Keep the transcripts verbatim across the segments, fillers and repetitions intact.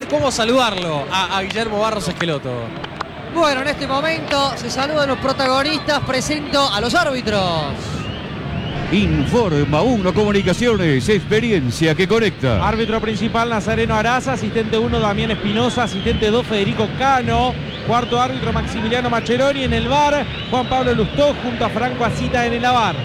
cómo saludarlo a, a Guillermo Barros Esqueloto. Bueno, en este momento se saludan los protagonistas, presento a los árbitros. Informa uno Comunicaciones, experiencia que conecta. Árbitro principal Nazareno Araza, asistente uno Damián Espinosa, asistente dos Federico Cano, cuarto árbitro Maximiliano Maccheroni, en el V A R Juan Pablo Lustó junto a Franco Asita en el A V A R.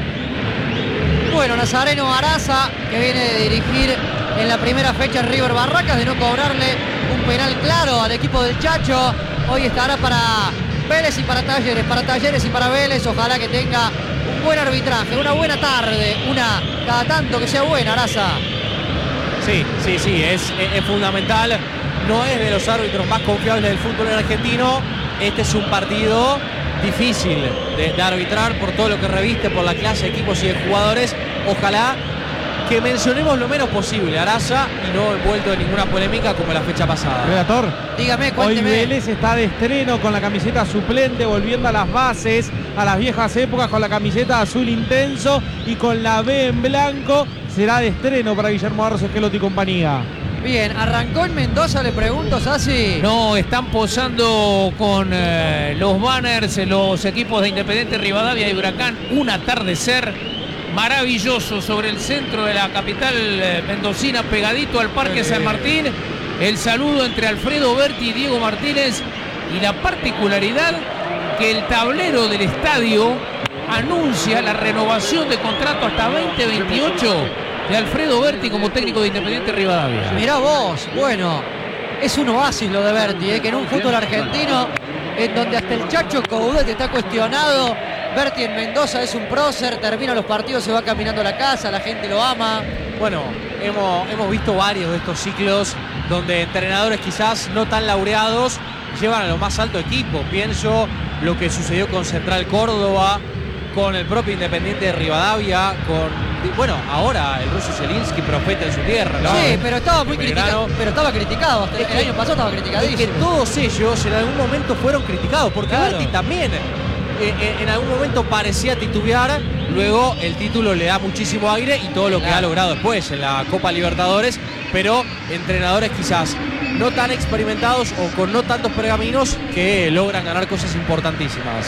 Bueno, Nazareno Araza, que viene de dirigir en la primera fecha en River Barracas, de no cobrarle un penal claro al equipo del Chacho, hoy estará para Vélez y para Talleres, para Talleres y para Vélez, ojalá que tenga un buen arbitraje, una buena tarde, una cada tanto que sea buena, Araza. Sí, sí, sí, es, es, es fundamental. No es de los árbitros más confiables del fútbol argentino. Este es un partido difícil de, de arbitrar por todo lo que reviste, por la clase de equipos y de jugadores. Ojalá que mencionemos lo menos posible a Araza y no envuelto en ninguna polémica como la fecha pasada. Relator, dígame, cuénteme. Hoy Vélez está de estreno con la camiseta suplente, volviendo a las bases, a las viejas épocas, con la camiseta azul intenso y con la B en blanco. Será de estreno para Guillermo Barros Esqueloto y compañía. Bien, arrancó en Mendoza, le pregunto, Sassi. No, están posando con eh, los banners los equipos de Independiente Rivadavia y Huracán. Un atardecer maravilloso sobre el centro de la capital eh, mendocina, pegadito al Parque San Martín. El saludo entre Alfredo Berti y Diego Martínez. Y la particularidad que el tablero del estadio anuncia la renovación de contrato hasta veinte veintiocho de Alfredo Berti como técnico de Independiente Rivadavia. Mirá vos, bueno, es un oasis lo de Berti, ¿eh? Que en un fútbol argentino en donde hasta el Chacho Coudet está cuestionado, Berti en Mendoza es un prócer, termina los partidos, se va caminando a la casa, la gente lo ama. Bueno, hemos, hemos visto varios de estos ciclos donde entrenadores quizás no tan laureados llevan a lo más alto equipo. Pienso lo que sucedió con Central Córdoba, con el propio Independiente de Rivadavia, con... Bueno, ahora el ruso Zielinski, profeta en su tierra, ¿no? Sí, pero estaba muy criticado. Belgrano. Pero estaba criticado. Es El que- año pasado estaba Es criticadísimo. que todos ellos en algún momento fueron criticados, porque Claro. Berti también eh, eh, en algún momento parecía titubear, luego el título le da muchísimo aire y todo lo que Claro. ha logrado después en la Copa Libertadores, pero entrenadores quizás no tan experimentados o con no tantos pergaminos que logran ganar cosas importantísimas.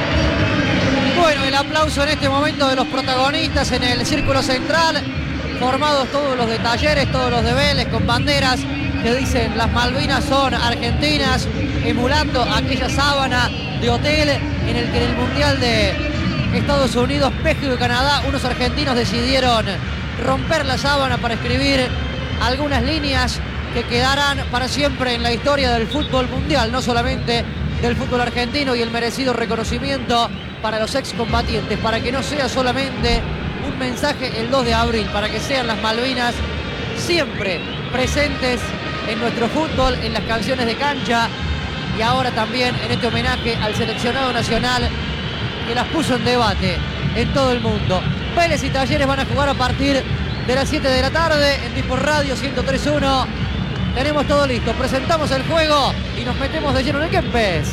Bueno, el aplauso en este momento de los protagonistas en el círculo central, formados todos los de Talleres, todos los de Vélez, con banderas que dicen las Malvinas son argentinas, emulando aquella sábana de hotel en el que en el Mundial de Estados Unidos, México y Canadá, unos argentinos decidieron romper la sábana para escribir algunas líneas que quedarán para siempre en la historia del fútbol mundial, no solamente del fútbol argentino, y el merecido reconocimiento para los excombatientes, para que no sea solamente un mensaje el dos de abril, para que sean las Malvinas siempre presentes en nuestro fútbol, en las canciones de cancha, y ahora también en este homenaje al seleccionado nacional que las puso en debate en todo el mundo. Vélez y Talleres van a jugar a partir de las siete de la tarde en Tipo Radio ciento tres punto uno. Tenemos todo listo, presentamos el juego y nos metemos de lleno en el Kempes.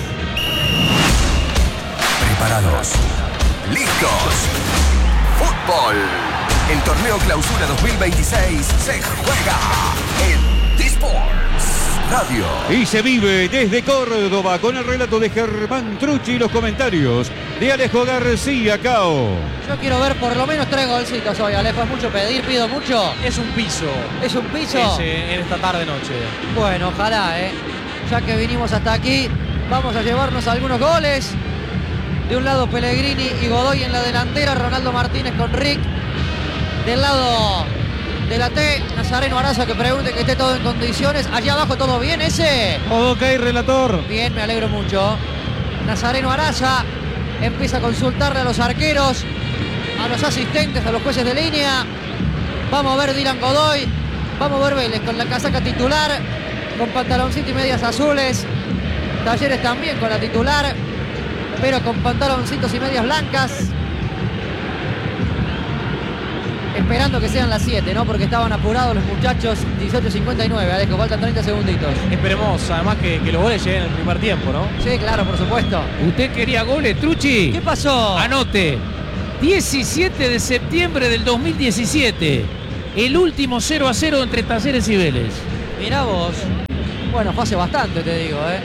Preparados. Listos. Fútbol. El torneo Clausura dos mil veintiséis se juega en T-Sports Radio. Y se vive desde Córdoba con el relato de Germán Trucci y los comentarios de Alejo García Cao. Yo quiero ver por lo menos tres golcitos hoy, Alejo. ¿Es mucho pedir? ¿Pido mucho? Es un piso ¿Es un piso? es, eh, en esta tarde-noche. Bueno, ojalá, ¿eh? Ya que vinimos hasta aquí, vamos a llevarnos algunos goles. De un lado Pellegrini y Godoy en la delantera, Ronaldo Martínez con Rick. Del lado de la T, Nazareno Araza, que pregunte que esté todo en condiciones. Allá abajo todo bien, ese. Todo ok, relator. Bien, me alegro mucho. Nazareno Araza empieza a consultarle a los arqueros, a los asistentes, a los jueces de línea. Vamos a ver Dylan Godoy, vamos a ver Vélez con la casaca titular, con pantaloncito y medias azules. Talleres también con la titular, pero con pantaloncitos y medias blancas. Esperando que sean las siete, ¿no? Porque estaban apurados los muchachos. Dieciocho cincuenta y nueve, Alejo, faltan treinta segunditos. Esperemos además que, que los goles lleguen en el primer tiempo, ¿no? Sí, claro, por supuesto. ¿Usted quería goles, Trucci? ¿Qué pasó? Anote. diecisiete de septiembre del dos mil diecisiete. El último cero a cero entre Talleres y Vélez. Mirá vos. Bueno, fue hace bastante, te digo, ¿eh?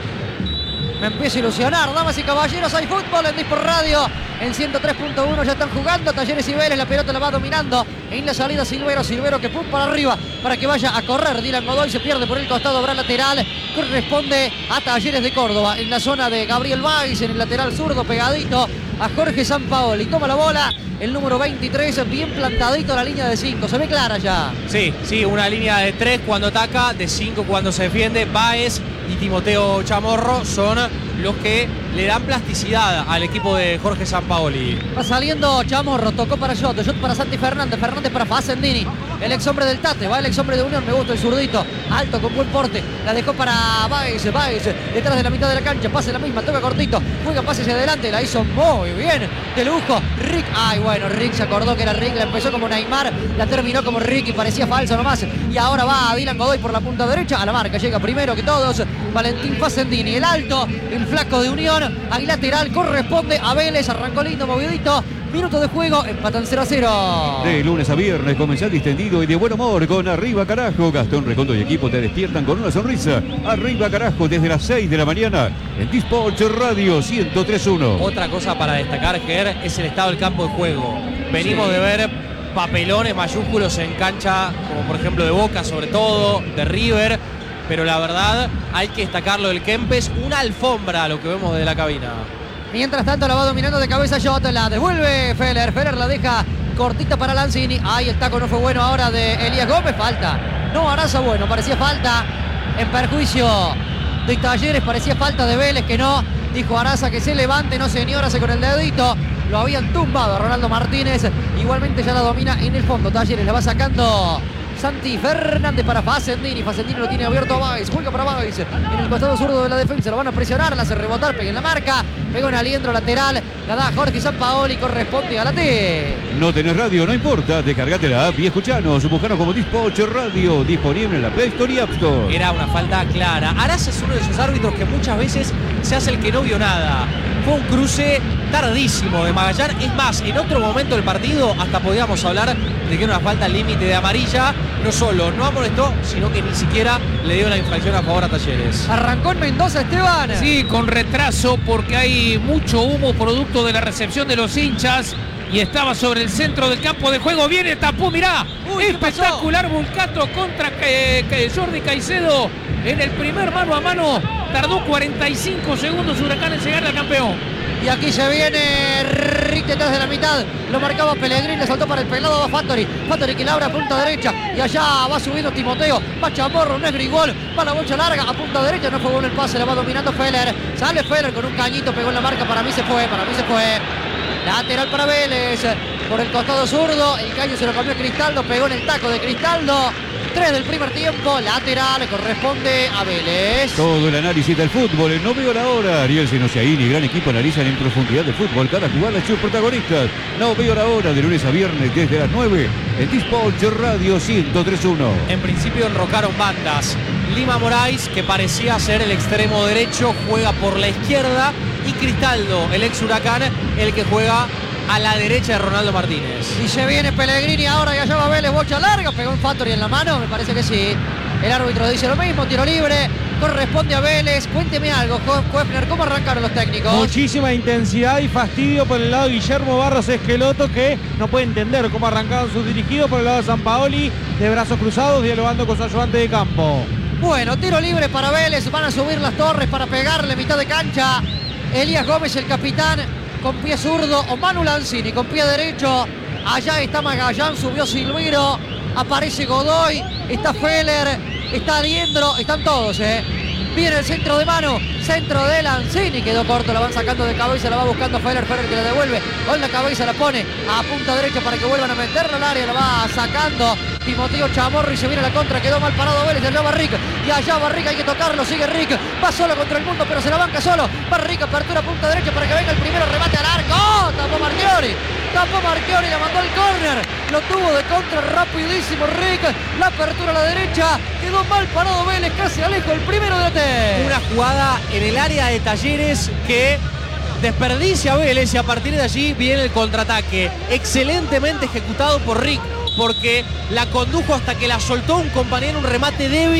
Me empiezo a ilusionar, damas y caballeros, hay fútbol en Disport Radio. En ciento tres punto uno ya están jugando Talleres y Vélez, la pelota la va dominando. En la salida Silvero, Silvero que pum para arriba para que vaya a correr. Dylan Godoy se pierde por el costado, habrá lateral. Corresponde a Talleres de Córdoba. En la zona de Gabriel Báez, en el lateral zurdo, pegadito a Jorge Sampaoli. Toma la bola el número veintitrés, bien plantadito la línea de cinco. Se ve clara ya. Sí, sí, una línea de tres cuando ataca, de cinco cuando se defiende. Báez y Timoteo Chamorro son los que le dan plasticidad al equipo de Jorge Sampaoli. Va saliendo Chamorro, tocó para Giotto, Giotto para Santi Fernández, Fernández para Facendini, el ex hombre del Tate, va el ex hombre de Unión, me gusta el zurdito, alto con buen porte, la dejó para Báez, Báez, detrás de la mitad de la cancha, pase la misma, toca cortito, juega pase hacia adelante, la hizo muy bien, de lujo, Rick, ay bueno, Rick se acordó que era Rick, la empezó como Neymar, la terminó como Rick y parecía falso nomás, y ahora va Dylan Godoy por la punta derecha, a la marca, llega primero que todos, Valentín Facendini, el alto, el flaco de Unión, ahí lateral, corresponde a Vélez, arrancó lindo, movidito, minuto de juego, empatan cero a cero. De lunes a viernes, comenzar distendido y de buen humor con Arriba Carajo. Gastón Recondo y equipo te despiertan con una sonrisa. Arriba Carajo desde las seis de la mañana en Disport Radio ciento tres punto uno. Otra cosa para destacar, Ger, es el estado del campo de juego. Venimos sí. de ver papelones mayúsculos en cancha, como por ejemplo de Boca sobre todo, de River, pero la verdad hay que destacarlo del Kempes, una alfombra lo que vemos de la cabina. Mientras tanto la va dominando de cabeza Giotto, la devuelve Feller, Feller la deja cortita para Lanzini, ahí el taco no fue bueno ahora de Elías Gómez, falta, no Araza bueno, parecía falta en perjuicio de Talleres, parecía falta de Vélez, que no, dijo Araza que se levante, no señórase con el dedito, lo habían tumbado a Ronaldo Martínez, igualmente ya la domina en el fondo, Talleres la va sacando Santi Fernández para Facendini, Facendini lo tiene abierto a Báez, juega para Báez, en el costado zurdo de la defensa, lo van a presionar, la hace rebotar, pega en la marca, pega un aliendro lateral, la da Jorge Sampaoli, corresponde a la T. No tenés radio, no importa, descargate la app y escuchanos, buscanos como Disport Radio, disponible en la Play Store y App Store. Era una falta clara, Araza es uno de esos árbitros que muchas veces se hace el que no vio nada. Fue un cruce tardísimo de Magallán. Es más, en otro momento del partido hasta podíamos hablar de que era una falta límite de amarilla. No solo no amonestó, sino que ni siquiera le dio la infracción a favor a Talleres. Arrancó en Mendoza, Esteban. Sí, con retraso porque hay mucho humo producto de la recepción de los hinchas. Y estaba sobre el centro del campo de juego. Viene, tapó, mirá. Uy, espectacular Volcato contra eh, eh, Jordi Caicedo. En el primer mano a mano tardó cuarenta y cinco segundos Huracán en llegar al campeón. Y aquí se viene Rick detrás de la mitad. Lo marcaba Pellegrini, le saltó para el pelado, va Fattori. Fattori que la abre a punta derecha. Y allá va subiendo Timoteo. Va Chamorro, no es Grigol. Va la bocha larga a punta derecha. No fue bueno el pase, la va dominando Feller. Sale Feller con un cañito, pegó en la marca. Para mí se fue, para mí se fue. Lateral para Vélez. Por el costado zurdo. El caño se lo cambió Cristaldo. Pegó en el taco de Cristaldo. tres del primer tiempo, lateral, corresponde a Vélez. Todo el análisis del fútbol, no veo la hora. Ariel Senosiaín y gran equipo analizan en profundidad de fútbol cada jugada de sus protagonistas. No veo la hora, de lunes a viernes desde las nueve en Disport Radio ciento tres punto uno. En principio enrocaron bandas. Lima Moraes, que parecía ser el extremo derecho, juega por la izquierda. Y Cristaldo, el ex Huracán, el que juega a la derecha de Ronaldo Martínez. Y se viene Pellegrini ahora y allá va Vélez, bocha larga, pegó un Fattori en la mano, me parece que sí. El árbitro dice lo mismo, tiro libre, corresponde a Vélez. Cuénteme algo, Koefner, ¿cómo arrancaron los técnicos? Muchísima intensidad y fastidio por el lado de Guillermo Barros Esqueloto, que no puede entender cómo arrancaron sus dirigidos. Por el lado de Sampaoli, de brazos cruzados, dialogando con su ayudante de campo. Bueno, tiro libre para Vélez, van a subir las torres para pegarle mitad de cancha. Elías Gómez, el capitán, con pie zurdo, o Manu Lanzini con pie derecho. Allá está Magallán, subió Silvero, aparece Godoy, está Feller, está Diendro, están todos, eh. Viene el centro de mano, centro de Lanzini, quedó corto, la van sacando de cabeza, la va buscando Feller, Feller que la devuelve, con la cabeza la pone a punta derecha para que vuelvan a meterla al área, la va sacando Timoteo Chamorro y se viene la contra, quedó mal parado Vélez, allá va Rick, y allá va Rick, hay que tocarlo, sigue Rick, va solo contra el mundo, pero se la banca solo, va Rick, apertura a punta derecha para que venga el primero, remate al arco, ¡oh! Tapó Marchiori, tapó Marchiori, la mandó al córner, lo tuvo de contra rapidísimo Rick, la apertura a la derecha, quedó mal parado Vélez, casi alejo el primero de la T. Una jugada en el área de Talleres que desperdicia Vélez y a partir de allí viene el contraataque, excelentemente ejecutado por Rick, porque la condujo hasta que la soltó un compañero, un remate débil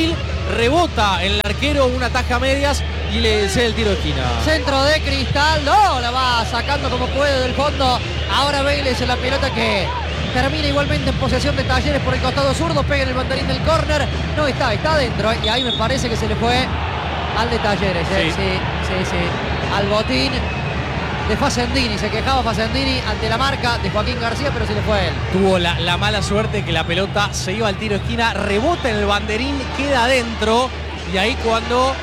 rebota en el arquero, una taja a medias y le cede el tiro de esquina. Centro de Cristaldo, la va sacando como puede del fondo. Ahora Vélez en la pelota que termina igualmente en posesión de Talleres por el costado zurdo, pega en el banderín del córner. No está, está adentro, ¿eh? Y ahí me parece que se le fue al de Talleres, ¿eh? Sí. sí, sí, sí. Al botín de Facendini, se quejaba Facendini ante la marca de Joaquín García, pero se le fue a él. Tuvo la, la mala suerte que la pelota se iba al tiro de esquina, rebota en el banderín, queda adentro y ahí cuando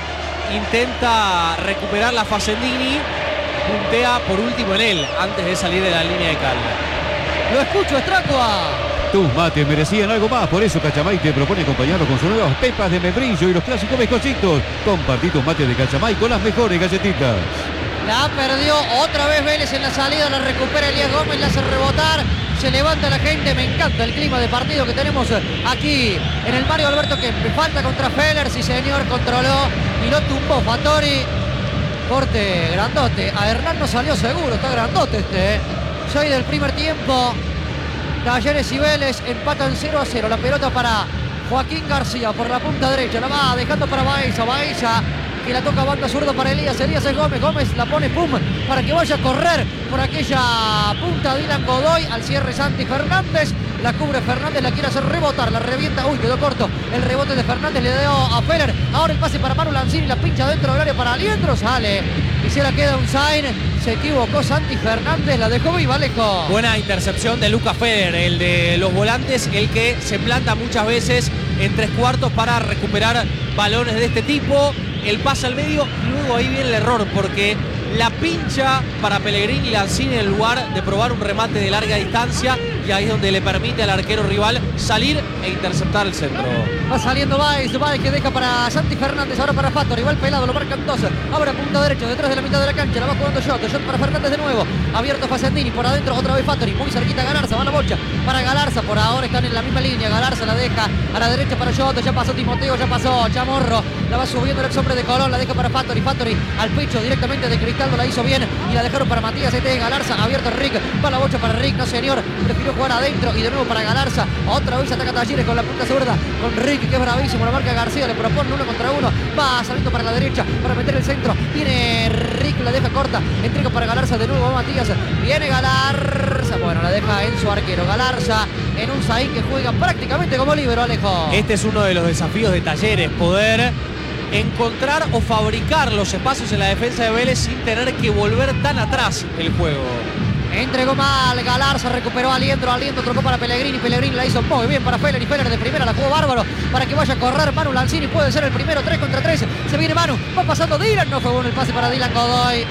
intenta recuperar la Facendini, puntea por último en él antes de salir de la línea de cal. Lo escucho, Estracua. Tus mates merecían algo más, por eso Cachamay te propone acompañarlo con sus nuevas pepas de membrillo y los clásicos bizcochitos. Compartí tus mates de Cachamay con las mejores galletitas. La perdió otra vez Vélez en la salida, la recupera Elías Gómez, la hace rebotar, se levanta la gente. Me encanta el clima de partido que tenemos aquí en el Mario Alberto Kempes. Falta contra Feller, sí señor, controló y lo tumbó Fattori. Corte grandote, a Hernán no salió seguro, está grandote este, ¿eh? Soy del primer tiempo. Talleres y Vélez empatan cero a cero. La pelota para Joaquín García por la punta derecha, la va dejando para Baeza, Baeza que la toca banda zurda para Elías, Elías es Gómez, Gómez la pone pum para que vaya a correr por aquella punta Dylan Godoy, al cierre Santi Fernández, la cubre Fernández, la quiere hacer rebotar, la revienta, uy, quedó corto el rebote de Fernández, le dio a Feller, ahora el pase para Manu Lanzini, la pincha dentro del área para Aliendro, sale y se la queda un sign, se equivocó Santi Fernández, la dejó viva, Alejo. Buena intercepción de Lucas Feller, el de los volantes, el que se planta muchas veces en tres cuartos para recuperar balones de este tipo. El pase al medio y luego ahí viene el error porque la pincha para Pellegrini y Lanzini en el lugar de probar un remate de larga distancia y ahí es donde le permite al arquero rival salir e interceptar el centro. Va saliendo Baez, Baez que deja para Santi Fernández, ahora para Fato, rival pelado, lo marcan dos, ahora punta derecha, detrás de la mitad de la cancha, la va jugando Shot, Shot para Fernández de nuevo, abierto Facendini, por adentro otra vez Fattori, muy cerquita Galarza, va la bocha para Galarza, por ahora están en la misma línea, Galarza la deja a la derecha para Shot, ya pasó Timoteo, ya pasó Chamorro, la va subiendo el ex hombre de Colón, la deja para Fattori, Fattori al pecho directamente de Cristaldo, la hizo bien y la dejaron para Matías Ete, Galarza, abierto Rick, va la bocha para Rick, no señor, prefirió jugar adentro y de nuevo para Galarza, otra vez ataca Talleres con la punta zurda, con Rick que es bravísimo, la marca García, le propone uno contra uno, va saliendo para la derecha para meter el centro, viene Rick, la deja corta, entrega para Galarza, de nuevo va Matías, viene Galarza, bueno, la deja en su arquero, Galarza en un Saín que juega prácticamente como líbero, Alejo. Este es uno de los desafíos de Talleres, poder encontrar o fabricar los espacios en la defensa de Vélez sin tener que volver tan atrás el juego. Entregó mal, Galarza recuperó a Aliendro, Aliendro trocó para Pellegrini, Pellegrini la hizo muy bien para Feller y Feller de primera la jugó bárbaro para que vaya a correr Manu Lanzini, puede ser el primero, tres contra tres, se viene Manu, va pasando Dylan, no fue bueno el pase para Dylan Godoy,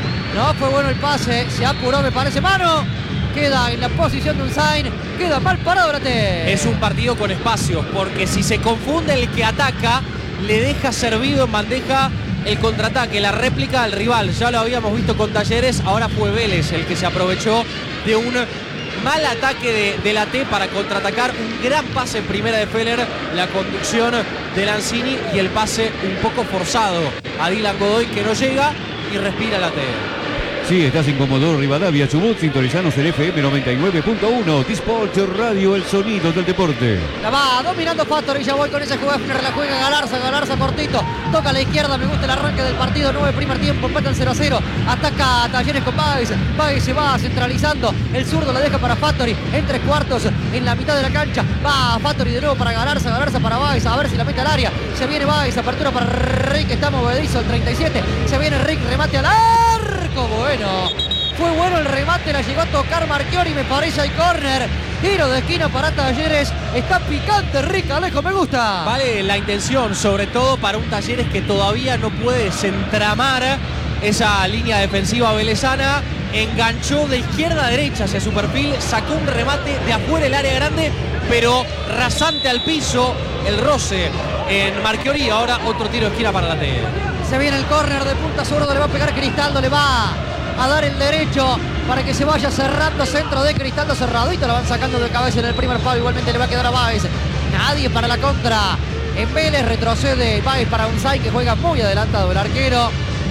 no fue bueno el pase, se apuró me parece Manu, queda en la posición de un sign, queda mal parado la T. Es un partido con espacios, porque si se confunde el que ataca, le deja servido en bandeja el contraataque, la réplica al rival. Ya lo habíamos visto con Talleres, ahora fue Vélez el que se aprovechó de un mal ataque de, de la T para contraatacar. Un gran pase en primera de Feller, la conducción de Lanzini y el pase un poco forzado a Dylan Godoy que no llega y respira la T. Sí, estás en Comodoro Rivadavia, Chubut, sintonizanos en F M noventa y nueve punto uno, T-Sport Radio, el sonido del deporte. La va dominando Fattori, ya voy con ese juego, la juega Galarza, Galarza cortito, toca a la izquierda, me gusta el arranque del partido, nueve primer tiempo, empatan cero a cero, ataca a Talleres con Baez, Baez se va centralizando, el zurdo la deja para Fattori, en tres cuartos, en la mitad de la cancha, va Fattori de nuevo para Galarza, Galarza para Baez, a ver si la mete al área, se viene Baez, apertura para Rick, está movedizo el treinta y siete, se viene Rick, remate al arco, bueno, fue bueno el remate, la llegó a tocar Marchiori, me parece, el córner, tiro de esquina para Talleres, está picante Rick, Alejo, me gusta. Vale la intención, sobre todo para un Talleres que todavía no puede desentramar esa línea defensiva velezana, enganchó de izquierda a derecha hacia su perfil, sacó un remate de afuera el área grande, pero rasante al piso, el roce en Marchiori, ahora otro tiro de esquina para la T. Se viene el córner de punta zurdo, le va a pegar Cristaldo, le va a dar el derecho para que se vaya cerrando, centro de Cristaldo cerradito, lo van sacando de cabeza en el primer palo, igualmente le va a quedar a Baez, nadie para la contra, en Vélez retrocede Baez para Unzay que juega muy adelantado el arquero,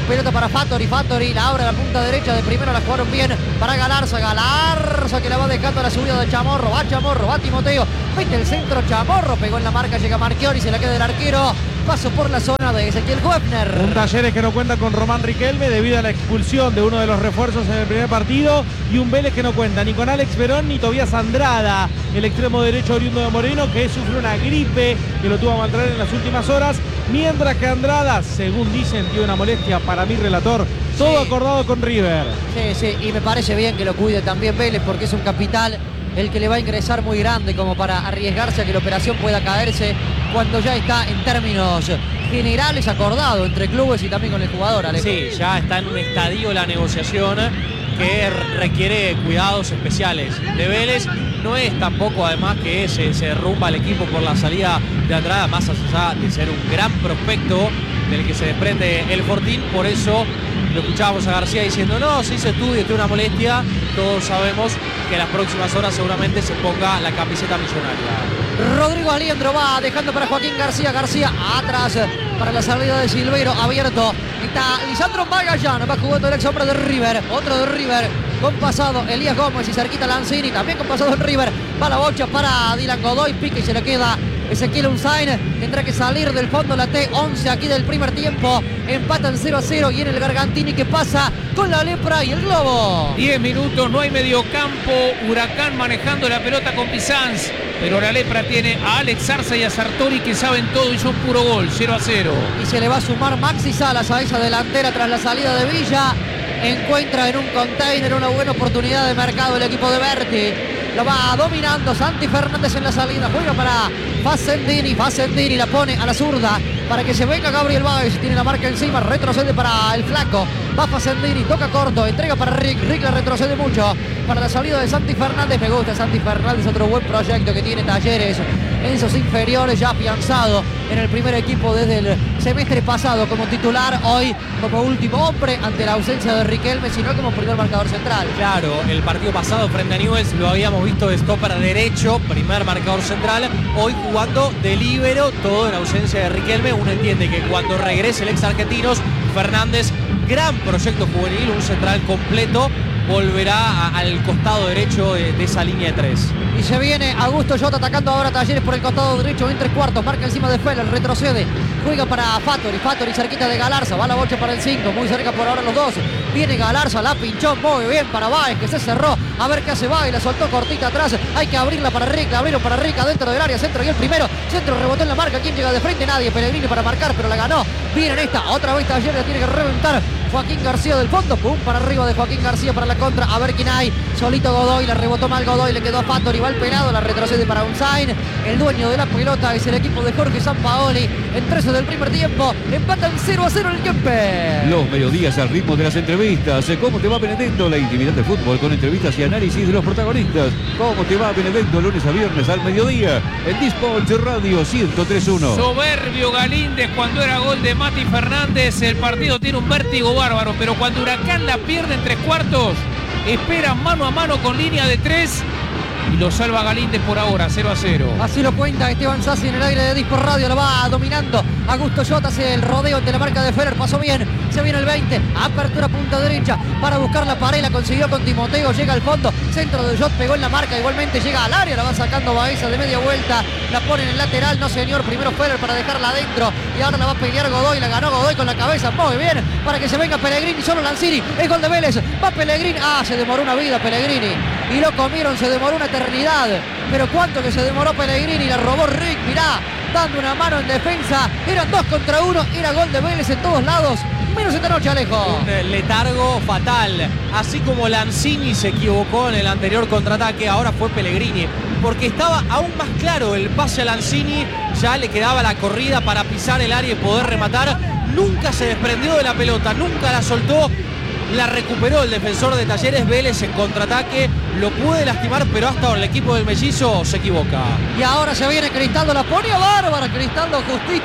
pelota para Fattori, Fattori la abre a la punta derecha, de primero la jugaron bien para Galarza, Galarza que la va dejando a la subida de Chamorro, va Chamorro, va Timoteo, mete el centro Chamorro, pegó en la marca, llega Marchiori, se la queda el arquero, paso por la zona de Ezequiel Höfner. Un Talleres que no cuenta con Román Riquelme debido a la expulsión de uno de los refuerzos en el primer partido, y un Vélez que no cuenta ni con Alex Verón ni Tobías Andrada, el extremo derecho oriundo de Moreno, que sufre una gripe que lo tuvo a maltraer en las últimas horas, mientras que Andrada, según dicen, tiene una molestia, para mi relator, todo Sí. acordado con River. Sí, sí, y me parece bien que lo cuide también Vélez, porque es un capital el que le va a ingresar muy grande como para arriesgarse a que la operación pueda caerse cuando ya está en términos generales acordado entre clubes y también con el jugador, Alejo. Sí, ya está en un estadio la negociación que requiere cuidados especiales de Vélez. No es tampoco además que se, se derrumba el equipo por la salida de Andrada, más allá de ser un gran prospecto del que se desprende el Fortín. Por eso lo escuchábamos a García diciendo: no, se hizo estudio, tiene una molestia. Todos sabemos que en las próximas horas seguramente se ponga la camiseta millonaria. Rodrigo Aliendro va dejando para Joaquín García, García atrás para la salida de Silveiro, abierto está Lisandro Magallán, va jugando el ex hombre de River, otro de River con pasado Elías Gómez y cerquita Lanzini, también con pasado en River, va la bocha para Dylan Godoy, pique y se le queda Ezequiel Unzain, tendrá que salir del fondo la T once aquí del primer tiempo, empatan cero a cero y en el Gargantini que pasa con la lepra y el globo. diez minutos, no hay mediocampo, Huracán manejando la pelota con Pizanz, pero la lepra tiene a Alex Arza y a Sartori que saben todo y son puro gol, cero a cero. Y se le va a sumar Maxi Salas a esa delantera tras la salida de Villa, encuentra en un container una buena oportunidad de mercado el equipo de Berti. Lo va dominando Santi Fernández en la salida. Juega para Facendini. Facendini la pone a la zurda para que se venga Gabriel Báez. Tiene la marca encima. Retrocede para el flaco. Va Facendini. Toca corto. Entrega para Rick. Rick la retrocede mucho. Para la salida de Santi Fernández. Me gusta Santi Fernández. Otro buen proyecto que tiene Talleres en sus inferiores. Ya afianzado en el primer equipo desde el semestre pasado como titular. Hoy como último hombre ante la ausencia de Riquelme, sino como primer marcador central. Claro, el partido pasado frente a Newell's lo habíamos visto de stopper derecho, primer marcador central, hoy jugando de líbero, todo en ausencia de Riquelme. Uno entiende que cuando regrese el ex Argentinos, Fernández, gran proyecto juvenil, un central completo, volverá a, al costado derecho de, de esa línea de tres. Y se viene Augusto Jota atacando ahora Talleres por el costado derecho en tres cuartos, marca encima de Feller, retrocede, juega para Fattori, Fattori cerquita de Galarza, va la bocha para el cinco, muy cerca por ahora los dos, viene Galarza, la pinchó muy bien para Báez que se cerró, a ver qué hace Báez, la soltó cortita atrás, hay que abrirla para Rick, la abrieron para Rick dentro del área, centro y el primero, centro rebotó en la marca, ¿quién llega de frente? Nadie, Pellegrini para marcar, pero la ganó, bien en esta, otra vez Talleres la tiene que reventar Joaquín García del fondo, pum, para arriba de Joaquín García para la contra, a ver quién hay, solito Godoy, la rebotó mal Godoy, le quedó a Fattori, va el pelado, la retrocede para Unzain, el dueño de la pelota es el equipo de Jorge Sampaoli, en trece del primer tiempo, empatan cero a cero en el Kempe. Los mediodías al ritmo de las entrevistas. ¿Cómo te va Benedetto? La intimidad del fútbol con entrevistas y análisis de los protagonistas. ¿Cómo te va Benedetto? Lunes a viernes al mediodía en Dispatch Radio ciento tres punto uno. Soberbio Galíndez cuando era gol de Mati Fernández. El partido tiene un vértigo bárbaro, pero cuando Huracán la pierde en tres cuartos, espera mano a mano con línea de tres y lo salva Galíndez por ahora, cero a cero. Así lo cuenta Esteban Sassi en el aire de Disco Radio, lo va dominando Augusto Jota, hace el rodeo ante la marca de Feller, pasó bien, se viene el veinte, apertura punta derecha para buscar la pared, la consiguió con Timoteo, llega al fondo, centro de Jot, pegó en la marca, igualmente llega al área, la va sacando Baeza de media vuelta, la pone en el lateral, no señor, primero Feller para dejarla adentro y ahora la va a pelear Godoy, la ganó Godoy con la cabeza, muy bien, para que se venga Pellegrini, solo Lanzini, es gol de Vélez, va Pellegrini, ah, se demoró una vida Pellegrini y lo comieron, se demoró una eternidad, pero cuánto que se demoró Pellegrini, la robó Rick, mirá, dando una mano en defensa, eran dos contra uno, era gol de Vélez en todos lados, menos esta noche, Alejo. Un letargo fatal, así como Lanzini se equivocó en el anterior contraataque, ahora fue Pellegrini, porque estaba aún más claro el pase a Lanzini, ya le quedaba la corrida para pisar el área y poder rematar, nunca se desprendió de la pelota, nunca la soltó. La recuperó el defensor de Talleres, Vélez en contraataque, lo puede lastimar, pero hasta ahora el equipo del mellizo se equivoca. Y ahora se viene Cristaldo, la ponía bárbara, Cristaldo justito,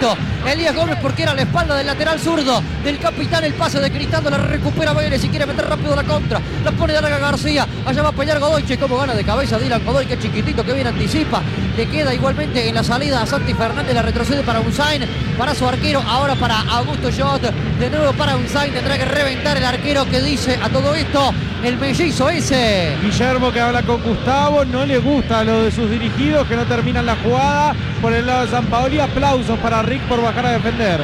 Elías Gómez porque era la espalda del lateral zurdo del capitán. El pase de Cristaldo, la recupera Vélez y quiere meter rápido la contra. La pone de larga García. Allá va a pelear Godoy. Che, cómo gana de cabeza Dylan Godoy, que chiquitito, que bien anticipa. Le queda igualmente en la salida a Santi Fernández. La retrocede para Unzain, para su arquero. Ahora para Augusto Jot. De nuevo para Unzain. Tendrá que reventar el arquero, que dice a todo esto el mellizo ese. Guillermo, que habla con Gustavo, no le gusta lo de sus dirigidos, que no terminan la jugada. Por el lado de San Paoli, aplausos para Rick por bajar a defender.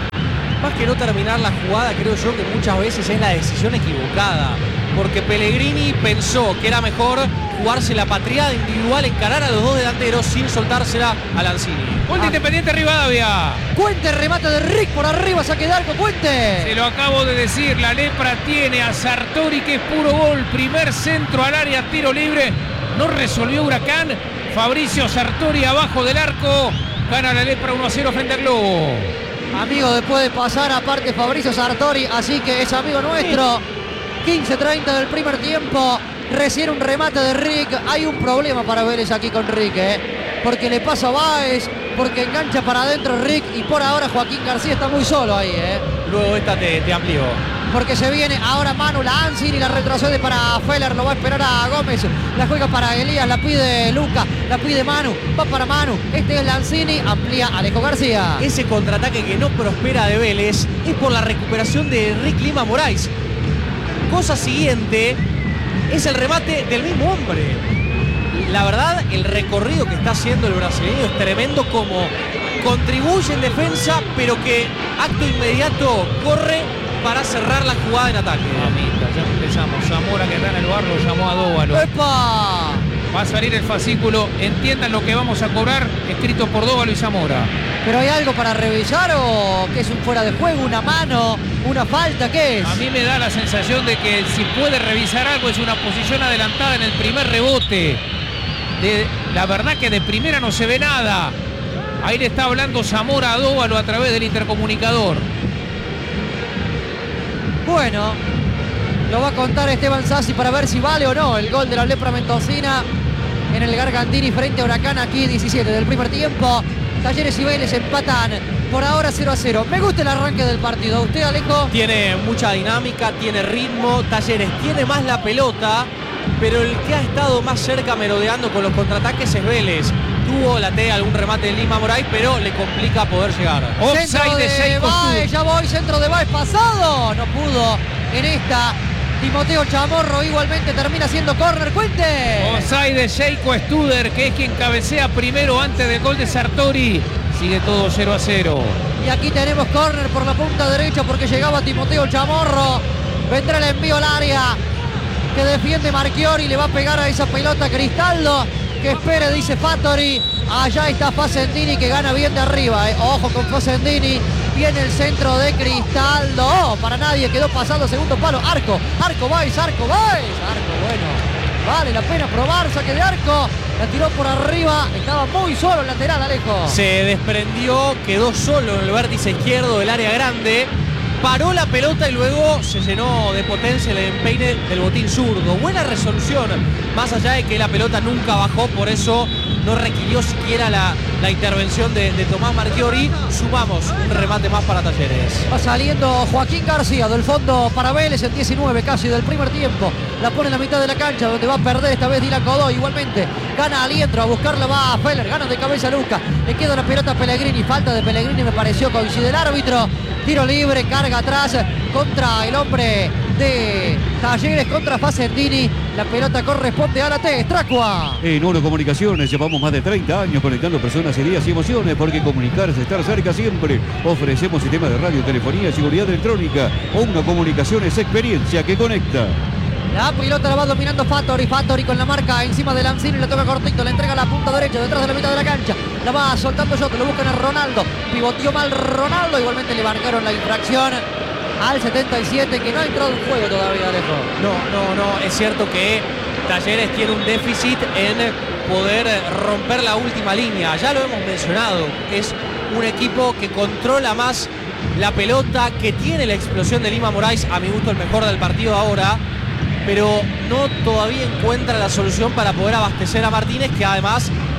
Más que no terminar la jugada, creo yo que muchas veces es la decisión equivocada. Porque Pellegrini pensó que era mejor jugarse la patriada individual, encarar a los dos delanteros sin soltársela a Lanzini. Gol de Ah. Independiente Rivadavia. Cuente, remate de Rick por arriba, saque de arco, Cuente. Se lo acabo de decir, la Lepra tiene a Sartori, que es puro gol. Primer centro al área, tiro libre. No resolvió Huracán. Fabricio Sartori abajo del arco. Gana la Lepra uno a cero frente al Globo. Amigo, después de pasar aparte Fabricio Sartori, así que es amigo nuestro. quince treinta del primer tiempo. Recién un remate de Rick. Hay un problema para Vélez aquí con Rick, ¿eh? Porque le pasa a Báez, porque engancha para adentro Rick y por ahora Joaquín García está muy solo ahí, ¿eh? Luego esta te, te amplió. Porque se viene ahora Manu, la Anzin, y la retrocede para Feller, lo va a esperar a Gómez, la juega para Elías, la pide Luca, la pide Manu, va para Manu, este es Lanzini, amplía Alejo García. Ese contraataque que no prospera de Vélez es por la recuperación de Rick Lima Moraes. Cosa siguiente es el remate del mismo hombre. La verdad, el recorrido que está haciendo el brasileño es tremendo, como contribuye en defensa, pero que acto inmediato corre para cerrar la jugada en ataque. Mamita, ya empezamos. Zamora, que está en el bar, lo llamó a Dóvalo. ¡Epa! Va a salir el fascículo. Entiendan lo que vamos a cobrar, escrito por Dóvalo y Zamora. ¿Pero hay algo para revisar o qué es un fuera de juego, una mano, una falta? ¿Qué es? A mí me da la sensación de que si puede revisar algo es una posición adelantada en el primer rebote. De, la verdad que de primera no se ve nada. Ahí le está hablando Zamora a Dóvalo a través del intercomunicador. Bueno, lo va a contar Esteban Sassi para ver si vale o no el gol de la Lepra Mendocina en el Gargantini frente a Huracán, aquí diecisiete del primer tiempo. Talleres y Vélez empatan por ahora cero a cero. Me gusta el arranque del partido. ¿Usted, Alejo? Tiene mucha dinámica, tiene ritmo. Talleres tiene más la pelota, pero el que ha estado más cerca merodeando con los contraataques es Vélez. Tuvo la T, algún remate de Lima Moraes, pero le complica poder llegar. Offside Centro de de Seiko Baez, Stud. ya voy, centro de Baez pasado. No pudo en esta. Timoteo Chamorro igualmente termina siendo córner. Cuente. Offside de Seiko Studer, que es quien cabecea primero antes del gol de Sartori. Sigue todo cero a cero. Y aquí tenemos córner por la punta derecha porque llegaba Timoteo Chamorro. Vendrá el envío al área que defiende Marchiori. Le va a pegar a esa pelota Cristaldo. Que espere, dice Fattori. Allá está Facendini, que gana bien de arriba, eh. Ojo con Facendini. Viene el centro de Cristaldo. Oh, para nadie, quedó pasado segundo palo. Arco, arco, Baez, arco, Baez. Arco, bueno. Vale la pena probar, saque de arco. La tiró por arriba. Estaba muy solo el lateral, Alejo. Se desprendió, quedó solo en el vértice izquierdo del área grande. Paró la pelota y luego se llenó de potencia el empeine del botín zurdo. Buena resolución, más allá de que la pelota nunca bajó, por eso no requirió siquiera la, la intervención de, de Tomás Marchiori. Sumamos un remate más para Talleres. Va saliendo Joaquín García del fondo para Vélez en diecinueve casi del primer tiempo. La pone en la mitad de la cancha donde va a perder esta vez Dylan Godoy. Igualmente gana Alientro, a buscarla va a Feller, gana de cabeza Luca. Le queda la pelota a Pellegrini, falta de Pellegrini me pareció, coincide el árbitro. Tiro libre, carga atrás contra el hombre de Talleres, contra Facendini. La pelota corresponde a la T, Estracua. En Oro Comunicaciones llevamos más de treinta años conectando personas, ideas y emociones, porque comunicarse es estar cerca siempre. Ofrecemos sistemas de radio, telefonía, seguridad electrónica. Ono Comunicaciones, experiencia que conecta. La pelota la va dominando Fattori, Fattori con la marca encima de Lanzini, le toca cortito, le entrega la punta derecha detrás de la mitad de la cancha, la va soltando Jota, lo buscan a Ronaldo, pivoteó mal Ronaldo, igualmente le marcaron la infracción al setenta y siete, que no ha entrado en juego todavía, Alejo. No, no, no, es cierto que Talleres tiene un déficit en poder romper la última línea, ya lo hemos mencionado, es un equipo que controla más la pelota, que tiene la explosión de Lima Moraes, a mi gusto el mejor del partido ahora, pero no todavía encuentra la solución para poder abastecer a Martínez, que además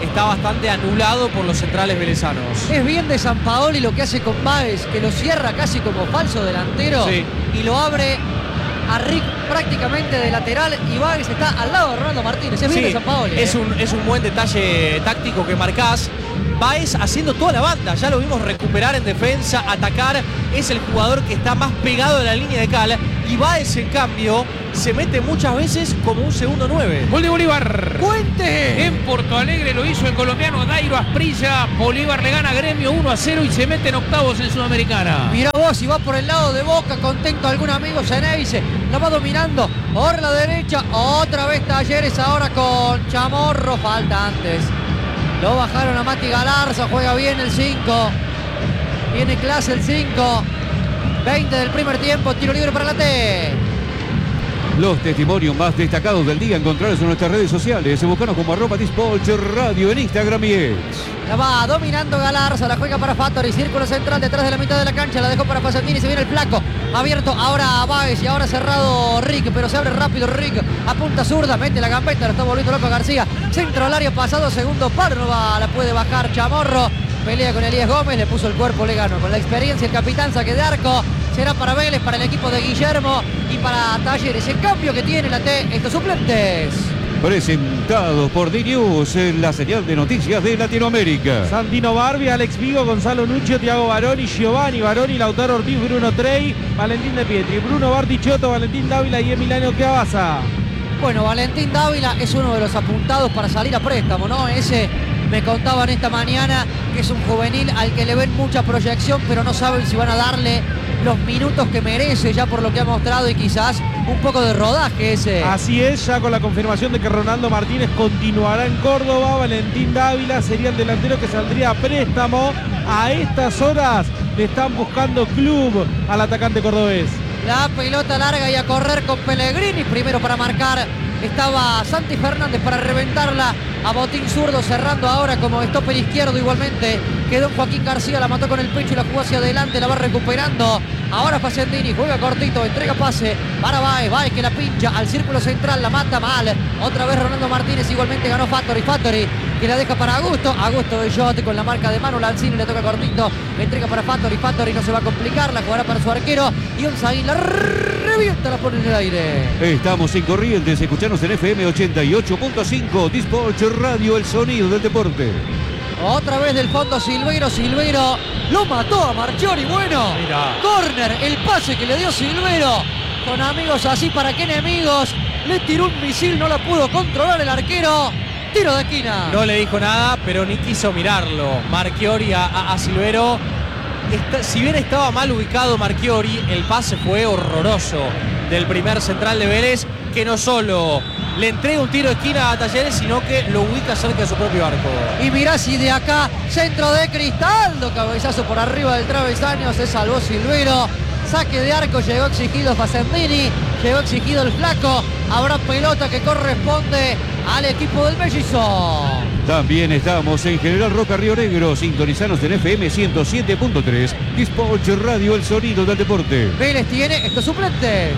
está bastante anulado por los centrales velezanos. Es bien de Sampaoli lo que hace con Báez, que lo cierra casi como falso delantero Sí. y lo abre a Rick prácticamente de lateral y Báez está al lado de Ronaldo Martínez. Es bien Sí, de Sampaoli. es eh. un, es un buen detalle táctico que marcás. Báez haciendo toda la banda, ya lo vimos recuperar en defensa, atacar, es el jugador que está más pegado a la línea de cal y Báez en cambio se mete muchas veces como un segundo nueve. Gol de Bolívar. ¡Cuente! En Porto Alegre lo hizo el colombiano Dairo Asprilla. Bolívar le gana a Gremio uno a cero y se mete en octavos en Sudamericana. Mirá vos, y va por el lado de Boca, contento algún amigo Ceneice, la va dominando por la derecha, otra vez Talleres ahora con Chamorro, falta antes. Lo bajaron a Mati Galarza, juega bien el cinco, viene clase el cinco, veinte del primer tiempo, tiro libre para la T. Los testimonios más destacados del día encontrarlos en nuestras redes sociales. Buscanos como arroba Dispolch Radio en Instagram y X. La va dominando Galarza, la juega para Fattori, círculo central detrás de la mitad de la cancha, la dejó para Pasatini, se viene el flaco, abierto ahora a Báez y ahora cerrado Rick, pero se abre rápido Rick, a punta zurda, mete la gambeta, lo está volviendo loco García, centro al área pasado, segundo palo, no va, la puede bajar Chamorro, pelea con Elías Gómez, le puso el cuerpo, le ganó, con la experiencia el capitán, saque de arco, será para Vélez, para el equipo de Guillermo y para Talleres, el cambio que tiene la T, estos suplentes. Presentados por D-News, la señal de noticias de Latinoamérica. Santino Barbi, Alex Vigo, Gonzalo Nuccio, Tiago Baroni, Giovanni Baroni, Lautaro Ortiz, Bruno Trey, Valentín De Pietri, Bruno Bartichotto, Valentín Dávila y Emiliano Chiavaza. Bueno, Valentín Dávila es uno de los apuntados para salir a préstamo, ¿no? Ese me contaban esta mañana que es un juvenil al que le ven mucha proyección, pero no saben si van a darle los minutos que merece ya por lo que ha mostrado y quizás un poco de rodaje ese. Así es, ya con la confirmación de que Ronaldo Martínez continuará en Córdoba, Valentín Dávila sería el delantero que saldría a préstamo. A estas horas le están buscando club al atacante cordobés. La pelota larga y a correr con Pellegrini, primero para marcar estaba Santi Fernández para reventarla a botín zurdo, cerrando ahora como stopper izquierdo igualmente quedó Joaquín García, la mató con el pecho y la jugó hacia adelante, la va recuperando ahora Facendini, juega cortito, entrega pase para Báez, Báez que la pincha al círculo central, la mata mal, otra vez Ronaldo Martínez, igualmente ganó Fattori, Fattori que la deja para Augusto, Augusto de Jot con la marca de mano, Lanzini le toca cortito, entrega para Fattori, Fattori no se va a complicar, la jugará para su arquero y Onzaín la revienta, la pone en el aire. Estamos en Corrientes, escuchanos en F M ochenta y ocho punto cinco, Dispolch Radio, el sonido del deporte. Otra vez del fondo Silveiro, Silveiro lo mató a Marchiori, bueno, Mirá. córner, el pase que le dio Silveiro, con amigos así para qué enemigos, le tiró un misil, no la pudo controlar el arquero, tiro de esquina. No le dijo nada, pero ni quiso mirarlo. Marchiori a, a, a Silvero. Está, si bien estaba mal ubicado Marchiori, el pase fue horroroso del primer central de Vélez, que no solo le entrega un tiro de esquina a Talleres, sino que lo ubica cerca de su propio arco. Y mirá si de acá, centro de Cristaldo, cabezazo por arriba del travesaño, se salvó Silvero. Saque de arco, llegó exigido Facendini, llegó exigido el flaco. Habrá pelota que corresponde al equipo del mellizo. También estamos en General Roca, Río Negro. Sintonizanos en F M ciento siete punto tres. Dispolch Radio, el sonido del deporte. Vélez tiene estos suplentes.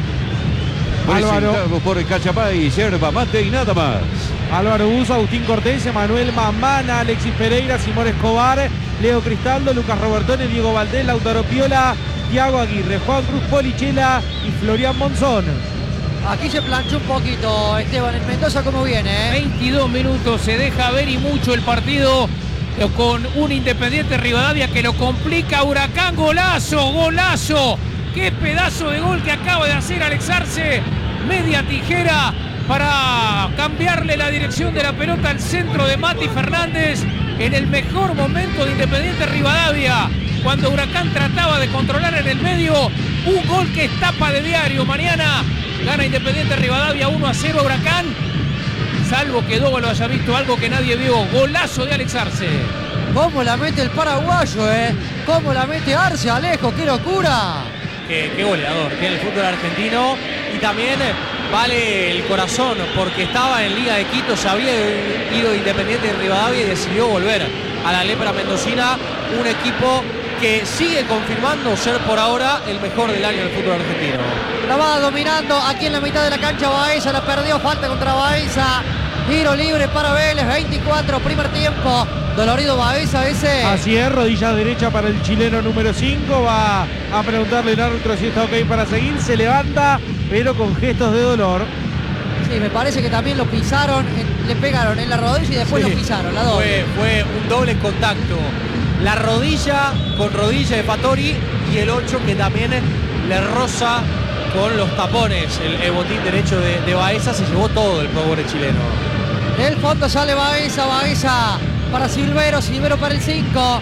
Presentados por el Cachapay, yerba mate y nada más. Álvaro Buzo, Agustín Cortés, Manuel Mamana, Alexis Pereira, Simón Escobar, Leo Cristaldo, Lucas Robertone, Diego Valdés, Lautaro Piola, Thiago Aguirre, Juan Cruz Polichela y Florian Monzón. Aquí se planchó un poquito Esteban en Mendoza, ¿cómo viene? Eh? veintidós minutos, se deja ver y mucho el partido con un Independiente Rivadavia que lo complica. Huracán, golazo, golazo. Qué pedazo de gol que acaba de hacer Alex Arce. Media tijera para cambiarle la dirección de la pelota al centro de Mati Fernández en el mejor momento de Independiente Rivadavia. Cuando Huracán trataba de controlar en el medio, un gol que es tapa de diario. Mañana gana Independiente Rivadavia uno a cero a Huracán. Salvo que Doba lo haya visto, algo que nadie vio. Golazo de Alex Arce. ¿Cómo la mete el paraguayo, eh? ¿Cómo la mete Arce, Alejo? ¡Qué locura! Qué, qué goleador tiene el fútbol argentino. Y también vale el corazón, porque estaba en Liga de Quito, se había ido Independiente de Rivadavia y decidió volver a la lepra mendocina. Un equipo que sigue confirmando ser por ahora el mejor del año del fútbol argentino. La va dominando aquí en la mitad de la cancha Baeza, la perdió, falta contra Baeza. Tiro libre para Vélez, veinticuatro, primer tiempo. Dolorido Baeza ese. Así es, rodilla derecha para el chileno número cinco. Va a preguntarle al árbitro si está ok para seguir. Se levanta, pero con gestos de dolor. Sí, me parece que también lo pisaron, en, le pegaron en la rodilla y después Sí. lo pisaron, la doble. Fue, fue un doble contacto. La rodilla con rodilla de Fattori y el ocho que también le roza con los tapones. El, el botín derecho de, de Baeza se llevó todo el pobre chileno. Del fondo sale Baeza, Baeza para Silvero, Silvero para el cinco.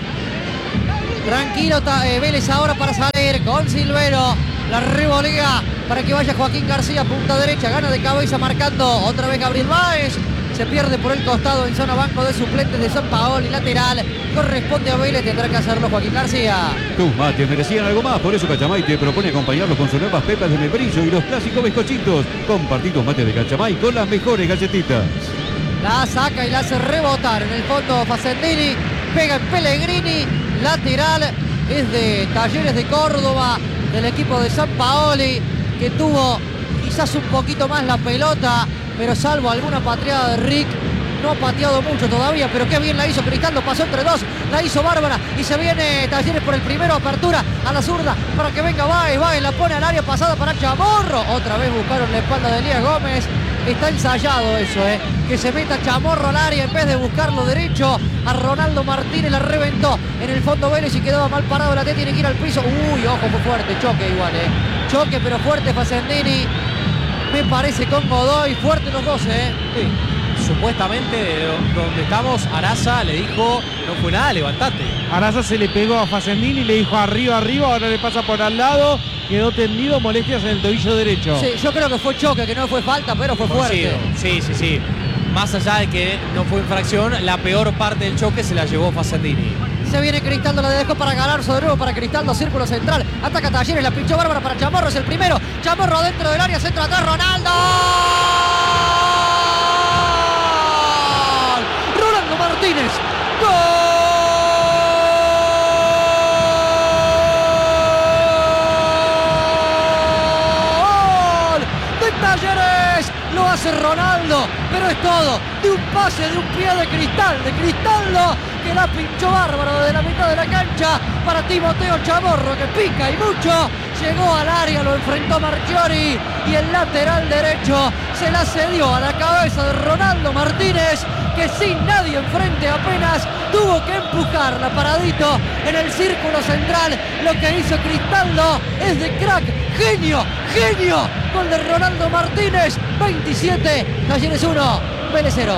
Tranquilo eh, Vélez ahora para salir con Silvero. La revolea para que vaya Joaquín García, punta derecha, gana de cabeza marcando otra vez Gabriel Báez. Se pierde por el costado en zona banco de suplentes de Sampaoli, lateral. Corresponde a Vélez, tendrá que hacerlo Joaquín García. Tus mates merecían algo más, por eso Cachamay te propone acompañarlos con sus nuevas pepas de membrillo y los clásicos bizcochitos. Compartí tus mates de Cachamay con las mejores galletitas. La saca y la hace rebotar en el fondo Facendini. Pega en Pellegrini, lateral. Es de Talleres de Córdoba, del equipo de Sampaoli, que tuvo quizás un poquito más la pelota, pero salvo alguna pateada de Rick, no ha pateado mucho todavía, pero qué bien la hizo Cristaldo, pasó entre dos, la hizo Bárbara y se viene Talleres por el primero, apertura a la zurda para que venga Báez, Báez la pone al área pasada para Chamorro, otra vez buscaron la espalda de Elías Gómez. Está ensayado eso, ¿eh? Que se meta Chamorro al área en vez de buscarlo derecho. A Ronaldo Martínez la reventó en el fondo Vélez y quedaba mal parado. La T tiene que ir al piso. Uy, ojo, fue fuerte. Choque igual, ¿eh? Choque, pero fuerte Facendini. Me parece con Godoy. Fuerte los dos, ¿eh? Sí. Supuestamente, de donde estamos, Araza le dijo, no fue nada, levantate. Araza se le pegó a Facendini y le dijo arriba, arriba, ahora le pasa por al lado. Quedó tendido, molestias en el tobillo derecho. Sí, yo creo que fue choque, que no fue falta, pero fue fuerte. Sí, sí, sí. Más allá de que no fue infracción, la peor parte del choque se la llevó Facendini. Se viene Cristaldo, la dejó para Galarzo de nuevo para Cristaldo, círculo central. Ataca Talleres, la pinchó Bárbara para Chamorro, es el primero. Chamorro dentro del área, centro atrás, Ronaldo. Ronaldo Martínez. ¡Gol! Talleres, lo hace Ronaldo, pero es todo de un pase, de un pie de Cristal, de Cristaldo, que la pinchó bárbaro desde la mitad de la cancha para Timoteo Chamorro, que pica y mucho, llegó al área, lo enfrentó Marchiori y el lateral derecho se la cedió a la cabeza de Ronaldo Martínez, que sin nadie enfrente apenas tuvo que empujarla paradito en el círculo central. Lo que hizo Cristaldo es de crack, genio, genio, gol de Ronaldo Martínez. Veintisiete, Talleres uno, Vélez cero.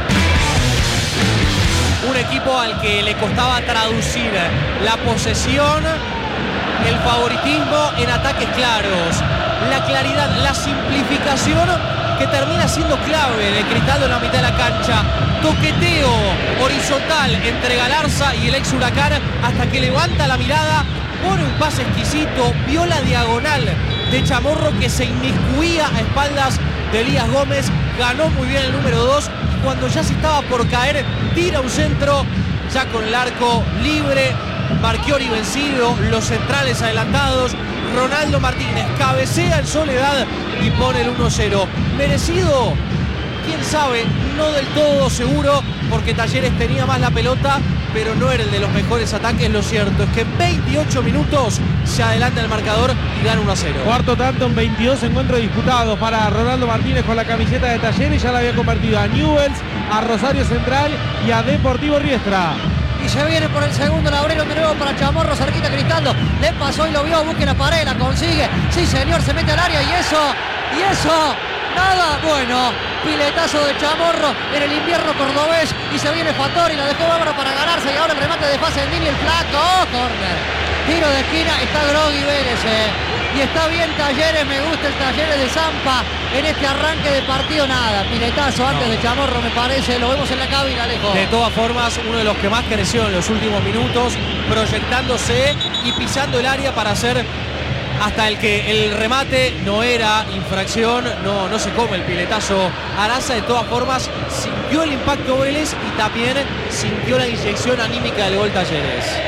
Un equipo al que le costaba traducir la posesión, el favoritismo en ataques claros, la claridad, la simplificación que termina siendo clave de Cristaldo en la mitad de la cancha. Toqueteo horizontal entre Galarza y el ex Huracán hasta que levanta la mirada, pone un pase exquisito, vio la diagonal de Chamorro que se inmiscuía a espaldas de Elías Gómez, ganó muy bien el número dos y cuando ya se estaba por caer, tira un centro ya con el arco libre, Marchiori vencido, los centrales adelantados, Ronaldo Martínez cabecea en soledad y pone el uno cero. ¿Merecido? Quién sabe, no del todo seguro, porque Talleres tenía más la pelota, pero no era el de los mejores ataques. Lo cierto es que en veintiocho minutos se adelanta el marcador y gana uno a cero. Cuarto tanto en veintidós encuentros disputados para Ronaldo Martínez con la camiseta de Talleres. Ya la había convertido a Newell's, a Rosario Central y a Deportivo Riestra. Y se viene por el segundo, la abrieron de nuevo para Chamorro, cerquita Cristaldo, le pasó y lo vio, busque la pared, la consigue, sí señor, se mete al área y eso, y eso, nada, bueno, piletazo de Chamorro en el invierno cordobés y se viene Fattori, la dejó Bárbara para ganarse y ahora el remate de Facendini, el flaco, oh, córner, tiro de esquina, está Grogui Vélez, eh. Y está bien Talleres, me gusta el Talleres de Zampa en este arranque de partido, nada, piletazo antes no. de Chamorro me parece, lo vemos en la cabina, Alejo. De todas formas, uno de los que más creció en los últimos minutos, proyectándose y pisando el área para hacer hasta el que el remate no era infracción, no, no se come el piletazo Araza. De todas formas, sintió el impacto Vélez y también sintió la inyección anímica del gol Talleres.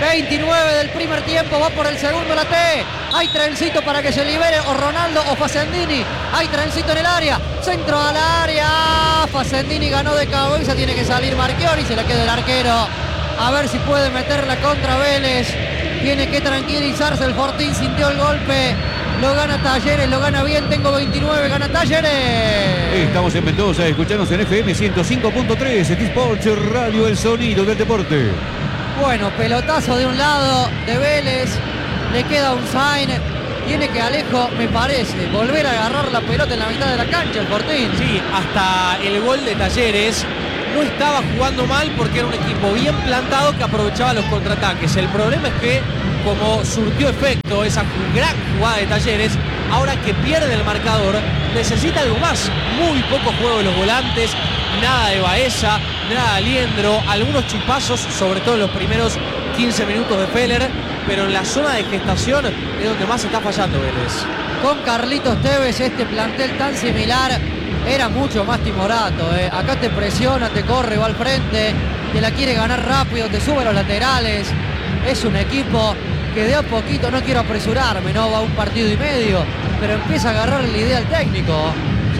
veintinueve del primer tiempo, va por el segundo la T. Hay trencito para que se libere o Ronaldo o Facendini. Hay trencito en el área, centro al área. Facendini ganó de cabeza, tiene que salir Marchiori, se la queda el arquero. A ver si puede meterla contra Vélez. Tiene que tranquilizarse el Fortín, sintió el golpe. Lo gana Talleres, lo gana bien, tengo veintinueve, gana Talleres. Estamos en Mendoza, escuchanos en F M ciento cinco punto tres, T-Sports Radio, el sonido del deporte. Bueno, pelotazo de un lado de Vélez, le queda un sign, tiene que Alejo, me parece, volver a agarrar la pelota en la mitad de la cancha el Fortín. Sí, hasta el gol de Talleres no estaba jugando mal porque era un equipo bien plantado que aprovechaba los contraataques. El problema es que, como surtió efecto esa gran jugada de Talleres, ahora que pierde el marcador, necesita algo más. Muy poco juego de los volantes, nada de Baeza, nada de Aliendro, algunos chispazos, sobre todo en los primeros quince minutos de Feller, pero en la zona de gestación es donde más está fallando Vélez. Con Carlitos Tevez, este plantel tan similar, era mucho más timorato. Eh. Acá te presiona, te corre, va al frente, te la quiere ganar rápido, te sube a los laterales. Es un equipo que de a poquito, no quiero apresurarme, no va un partido y medio, pero empieza a agarrar la idea al técnico.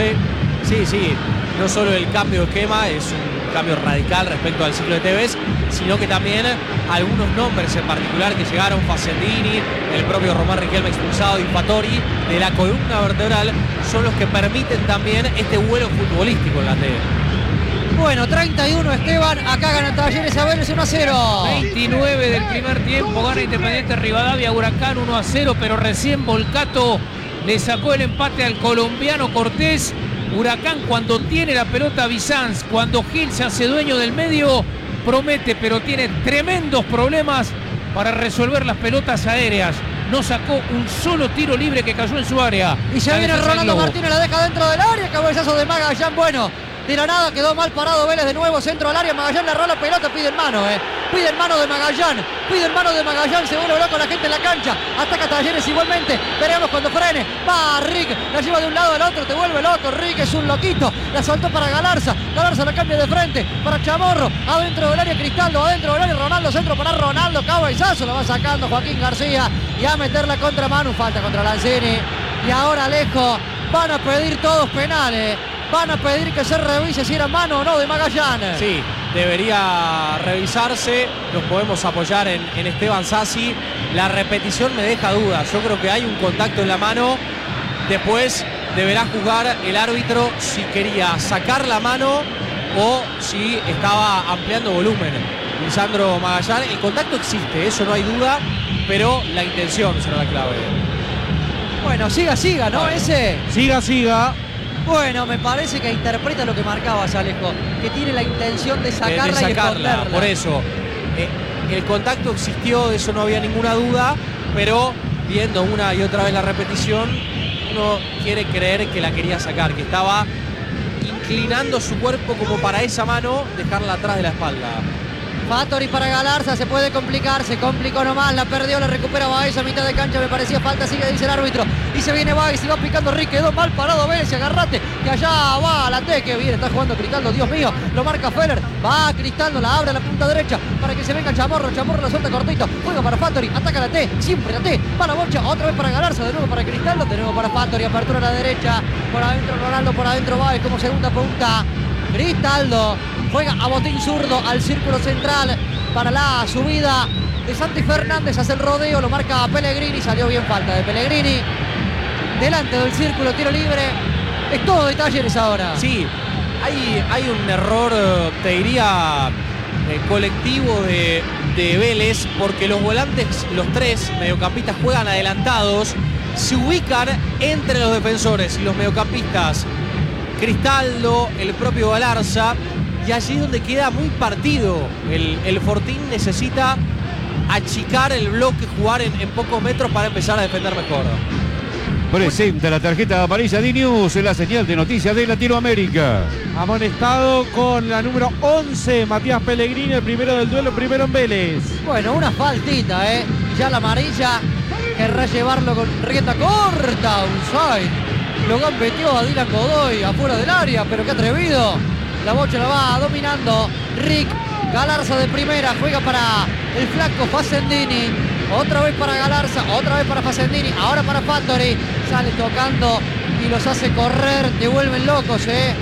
Sí, sí, sí. No solo el cambio de esquema es un cambio radical respecto al ciclo de Tevez, sino que también algunos nombres en particular que llegaron, Facendini, el propio Román Riquelme expulsado y Fattori, de la columna vertebral, son los que permiten también este vuelo futbolístico en la T. Bueno, treinta y uno Esteban, acá gana Talleres a Vélez uno a cero. veintinueve del primer tiempo, gana Independiente Rivadavia, Huracán uno a cero, pero recién Volcato le sacó el empate al colombiano Cortés. Huracán, cuando tiene la pelota Bizanz, cuando Gil se hace dueño del medio, promete, pero tiene tremendos problemas para resolver las pelotas aéreas. No sacó un solo tiro libre que cayó en su área. Y se viene Ronaldo Martínez, la deja dentro del área, cabezazo de Magallán, bueno. De la nada quedó mal parado Vélez de nuevo, centro al área, Magallán le agarró la pelota, pide en mano, eh. Pide en mano de Magallán, pide en mano de Magallán, se vuelve loco la gente en la cancha, ataca Talleres igualmente, veremos cuando frene, va Rick, la lleva de un lado al otro, te vuelve loco, Rick es un loquito, la soltó para Galarza, Galarza la cambia de frente, para Chamorro, adentro del área Cristaldo, adentro del área Ronaldo, centro para Ronaldo, cabezazo, la va sacando Joaquín García, y a meterla contra Manu, falta contra Lanzini, y ahora Alejo, van a pedir todos penales. Van a pedir que se revise si era mano o no de Magallán. Sí, debería revisarse. Nos podemos apoyar en, en Esteban Sassi. La repetición me deja dudas. Yo creo que hay un contacto en la mano. Después deberá juzgar el árbitro si quería sacar la mano o si estaba ampliando volumen. Lisandro Magallán, el contacto existe, eso no hay duda, pero la intención será la clave. Bueno, siga, siga, ¿no? Bueno. Ese. Siga, siga. Bueno, me parece que interpreta lo que marcabas, Alejo, que tiene la intención de sacarla, de, de sacarla y esconderla. Por eso, eh, el contacto existió, de eso no había ninguna duda, pero viendo una y otra vez la repetición, uno quiere creer que la quería sacar, que estaba inclinando su cuerpo como para esa mano dejarla atrás de la espalda. Fattori para Galarza, se puede complicar, se complicó nomás, la perdió, la recupera Baez a mitad de cancha, me parecía falta, sigue, dice el árbitro, y se viene Baez y va picando Rick, quedó mal parado Vélez, agarrate, que allá va la T, que bien, está jugando Cristaldo, Dios mío, lo marca Feller, va Cristaldo, la abre a la punta derecha, para que se venga Chamorro, Chamorro la suelta cortito, juega para Fattori, ataca la T, siempre la T, va la bocha, otra vez para Galarza, de nuevo para Cristaldo, de nuevo para Fattori, apertura a la derecha, por adentro Ronaldo, por adentro Baez como segunda punta, Cristaldo, juega a botín zurdo al círculo central para la subida de Santi Fernández, hace el rodeo, lo marca Pellegrini, salió bien falta de Pellegrini, delante del círculo, tiro libre, es todo de Talleres ahora. Sí, hay, hay un error, te diría, eh, colectivo de, de Vélez, porque los volantes, los tres mediocampistas juegan adelantados, se ubican entre los defensores y los mediocampistas Cristaldo, el propio Galarza, y allí es donde queda muy partido. El, el Fortín necesita achicar el bloque, jugar en, en pocos metros para empezar a defender mejor. Presenta la tarjeta amarilla D News, la señal de noticias de Latinoamérica. Amonestado con la número once, Matías Pellegrini, el primero del duelo, primero en Vélez. Bueno, una faltita, ¿eh? Y ya la amarilla querrá llevarlo con rienda corta, Usain. Lo gambeteó a Dylan Godoy afuera del área, pero qué atrevido. La bocha la va dominando Rick Galarza de primera, juega para el flaco Facendini. Otra vez para Galarza, otra vez para Facendini, ahora para Fattori. Sale tocando y los hace correr, te vuelven locos, ¿eh?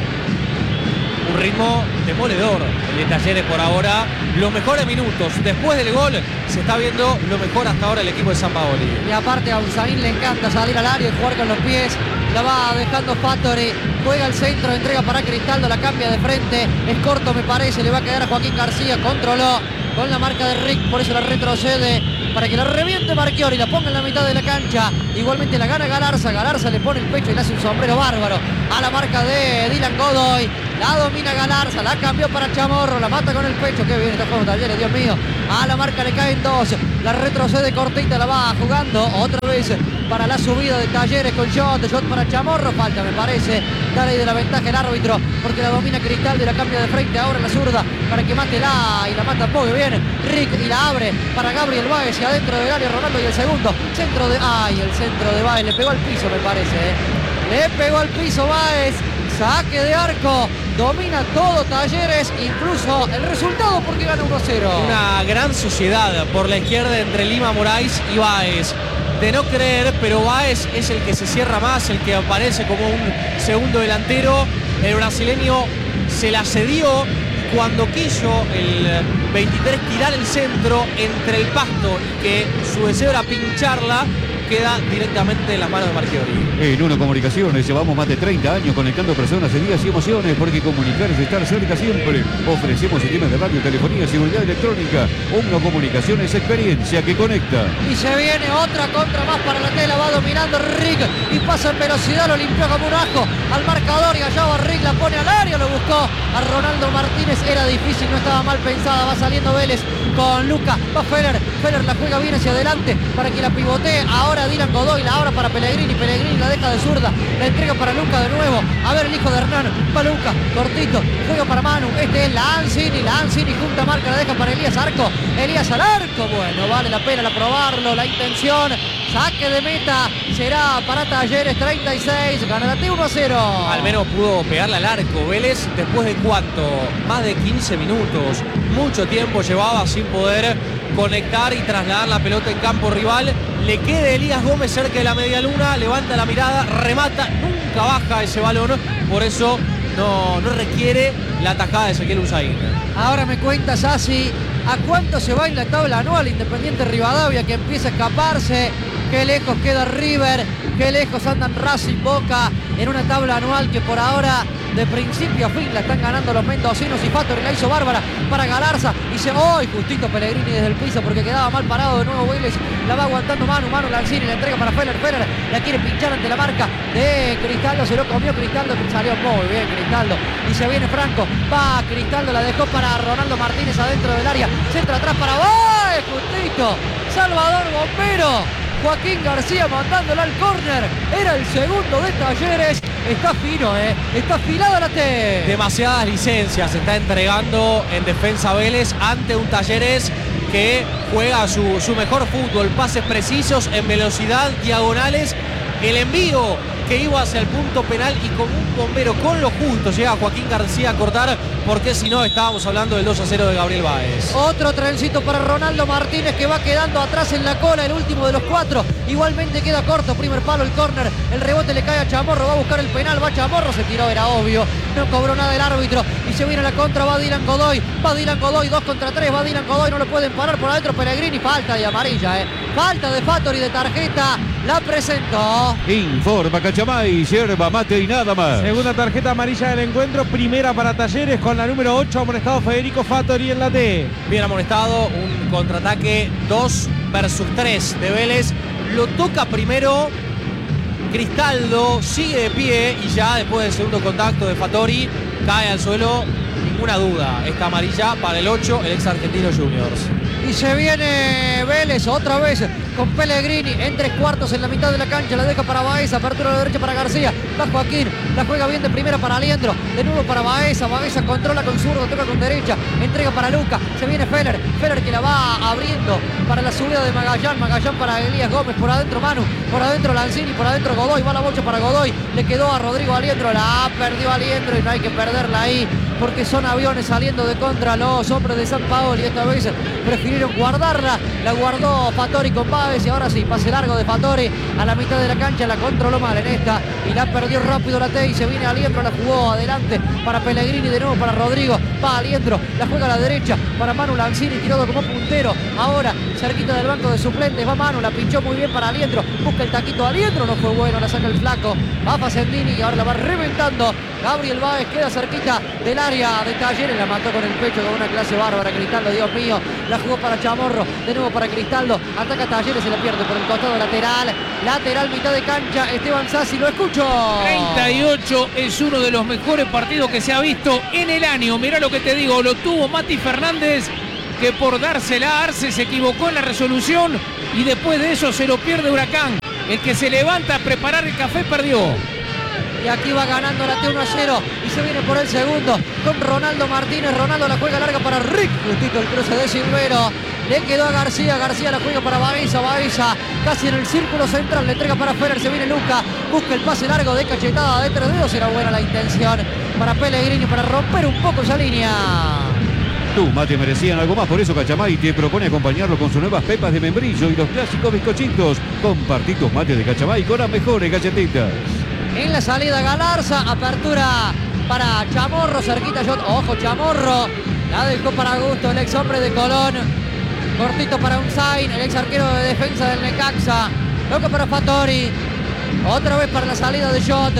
Un ritmo demoledor el de Talleres por ahora. Los mejores minutos después del gol se está viendo lo mejor hasta ahora el equipo de Sampaoli. Y aparte a Usain le encanta salir al área y jugar con los pies. La va dejando Fattori, juega al centro, entrega para Cristaldo, la cambia de frente, es corto me parece, le va a quedar a Joaquín García, controló con la marca de Rick, por eso la retrocede para que la reviente Marchiori, la ponga en la mitad de la cancha. Igualmente la gana Galarza, Galarza le pone el pecho y le hace un sombrero bárbaro a la marca de Dylan Godoy. La domina Galarza, la cambió para Chamorro, la mata con el pecho, qué bien está jugando Talleres, Dios mío. A la marca le caen dos, la retrocede cortita, la va jugando otra vez para la subida de Talleres con shot, shot para Chamorro, falta me parece, dale de la ventaja el árbitro, porque la domina Cristaldo y la cambia de frente ahora en la zurda para que mate la y la mata muy bien. Rick y la abre para Gabriel Báez y adentro del área Ronaldo y el segundo, centro de, ay el centro de Báez, le pegó al piso me parece, ¿eh? Le pegó al piso Báez, saque de arco, domina todo Talleres, incluso el resultado porque gana uno a cero. Una gran sociedad por la izquierda entre Lima, Moraes y Báez. De no creer, pero Báez es el que se cierra más, el que aparece como un segundo delantero. El brasileño se la cedió cuando quiso el veintitrés tirar el centro entre el pasto y que su deseo era pincharla, queda directamente en las manos de Marchiori. En Uno Comunicaciones llevamos más de treinta años conectando personas, ideas y emociones, porque comunicar es estar cerca siempre. Ofrecemos sistemas de radio, telefonía, seguridad electrónica. Uno Comunicaciones, experiencia que conecta. Y se viene otra contra más para la tela, va dominando Rick y pasa en velocidad, lo limpió como un ajo al marcador y allá va Rick, la pone al área, lo buscó a Ronaldo Martínez, era difícil, no estaba mal pensada, va saliendo Vélez con Luca, va Feller, Feller la juega bien hacia adelante para que la pivotee, ahora Dylan Godoy, la abra para Pellegrini, Pellegrini la deja de zurda, la entrega para Luca de nuevo, a ver el hijo de Hernán, va Luca, cortito, juega para Manu, este es Lanzini, Lanzini junta marca, la deja para Elías Arco, Elías al arco, bueno, vale la pena probarlo, la intención, saque de meta, será para Talleres, treinta y seis, gana la T uno a cero. Al menos pudo pegarle al arco Vélez después de cuánto, más de quince minutos, mucho tiempo llevaba sin poder conectar y trasladar la pelota en campo rival. Le queda Elías Gómez cerca de la media luna, levanta la mirada, remata, nunca baja ese balón, por eso no, no requiere la tajada de Ezequiel Usain. Ahora me cuenta Sassi, ¿a cuánto se va en la tabla anual Independiente Rivadavia, que empieza a escaparse? Qué lejos queda River, qué lejos andan Racing, Boca, en una tabla anual que por ahora de principio a fin la están ganando los mendocinos y Fattori la hizo bárbara para Galarza y se hoy oh, justito Pellegrini desde el piso porque quedaba mal parado de nuevo Vélez, la va aguantando Manu, Manu Lanzini, la entrega para Feller, Feller la quiere pinchar ante la marca de Cristaldo, se lo comió Cristaldo, que salió muy bien Cristaldo y se viene Franco, va Cristaldo, la dejó para Ronaldo Martínez adentro del área, centro atrás para ¡ay! Justito, Salvador Bombero, Joaquín García mandándola al córner, era el segundo de Talleres, está fino, eh, está afilada la T. Demasiadas licencias se está entregando en defensa Vélez ante un Talleres que juega su, su mejor fútbol, pases precisos en velocidad, diagonales, el envío que iba hacia el punto penal y con un bombero con lo justo llega Joaquín García a cortar, porque si no estábamos hablando del dos a cero de Gabriel Báez. Otro trencito para Ronaldo Martínez que va quedando atrás en la cola, el último de los cuatro, igualmente queda corto, primer palo el córner, el rebote le cae a Chamorro, va a buscar el penal, va Chamorro, se tiró, era obvio, no cobró nada el árbitro y se viene la contra, va Dylan Godoy, va Dylan Godoy, dos contra tres, va Dylan Godoy, no lo pueden parar por adentro Pellegrini, falta de amarilla, eh. falta de Fattori de tarjeta, la presentó. Informa Cachamay, yerba mate y nada más. Segunda tarjeta amarilla del encuentro, primera para Talleres con la número ocho, amonestado Federico Fattori en la T. Bien amonestado, un contraataque dos versus tres de Vélez, lo toca primero Cristaldo, sigue de pie y ya después del segundo contacto de Fattori cae al suelo, ninguna duda, esta amarilla para el ocho, el ex Argentino Juniors. Y se viene Vélez otra vez con Pellegrini en tres cuartos en la mitad de la cancha, la deja para Baeza, apertura a la derecha para García, va Joaquín, la juega bien de primera para Aliendro, de nuevo para Baeza, Baeza controla con zurdo, toca con derecha, entrega para Luca, se viene Feller, Feller que la va abriendo para la subida de Magallán, Magallán para Elías Gómez, por adentro Manu, por adentro Lanzini, por adentro Godoy, va la bocha para Godoy, le quedó a Rodrigo Aliendro, la perdió Aliendro y no hay que perderla ahí, porque son aviones saliendo de contra los hombres de San Paolo y esta vez prefirieron guardarla, la guardó Fattori con Báez y ahora sí, pase largo de Fattori a la mitad de la cancha, la controló mal en esta y la perdió rápido la T y se viene Aliendro, la jugó adelante para Pellegrini, de nuevo para Rodrigo, va Aliendro, la juega a la derecha para Manu Lanzini, tirado como puntero, ahora cerquita del banco de suplentes, va Manu, la pinchó muy bien para Aliendro, busca el taquito Aliendro, no fue bueno, la saca el flaco, va Facendini y ahora la va reventando, Gabriel Báez queda cerquita del área de Talleres, la mató con el pecho con una clase bárbara, Cristaldo, Dios mío, la jugó para Chamorro, de nuevo para Cristaldo, ataca Talleres, se la pierde por el costado lateral, lateral mitad de cancha, Esteban Sassi, lo escucho. treinta y ocho es uno de los mejores partidos que se ha visto en el año, mirá lo que te digo, lo tuvo Mati Fernández, que por dársela a Arce se equivocó en la resolución y después de eso se lo pierde Huracán, el que se levanta a preparar el café perdió. Y aquí va ganando la T uno a cero y se viene por el segundo con Ronaldo Martínez. Ronaldo la juega larga para Rick. Justito el cruce de Silvero. Le quedó a García. García la juega para Baeza. Baeza casi en el círculo central. Le entrega para Feller. Se viene Luca. Busca el pase largo de cachetada de tres dedos. Era buena la intención para Pellegrini para romper un poco esa línea. Tú, Mate, merecían algo más, por eso Cachamay te propone acompañarlo con sus nuevas pepas de membrillo y los clásicos bizcochitos. Compartí tus mates de Cachamay con las mejores galletitas. En la salida Galarza, apertura para Chamorro, cerquita, ojo Chamorro, la dejó para Gusto, el ex hombre de Colón, cortito para Unzain, el ex arquero de defensa del Necaxa, loco para Fattori, otra vez para la salida de Jot,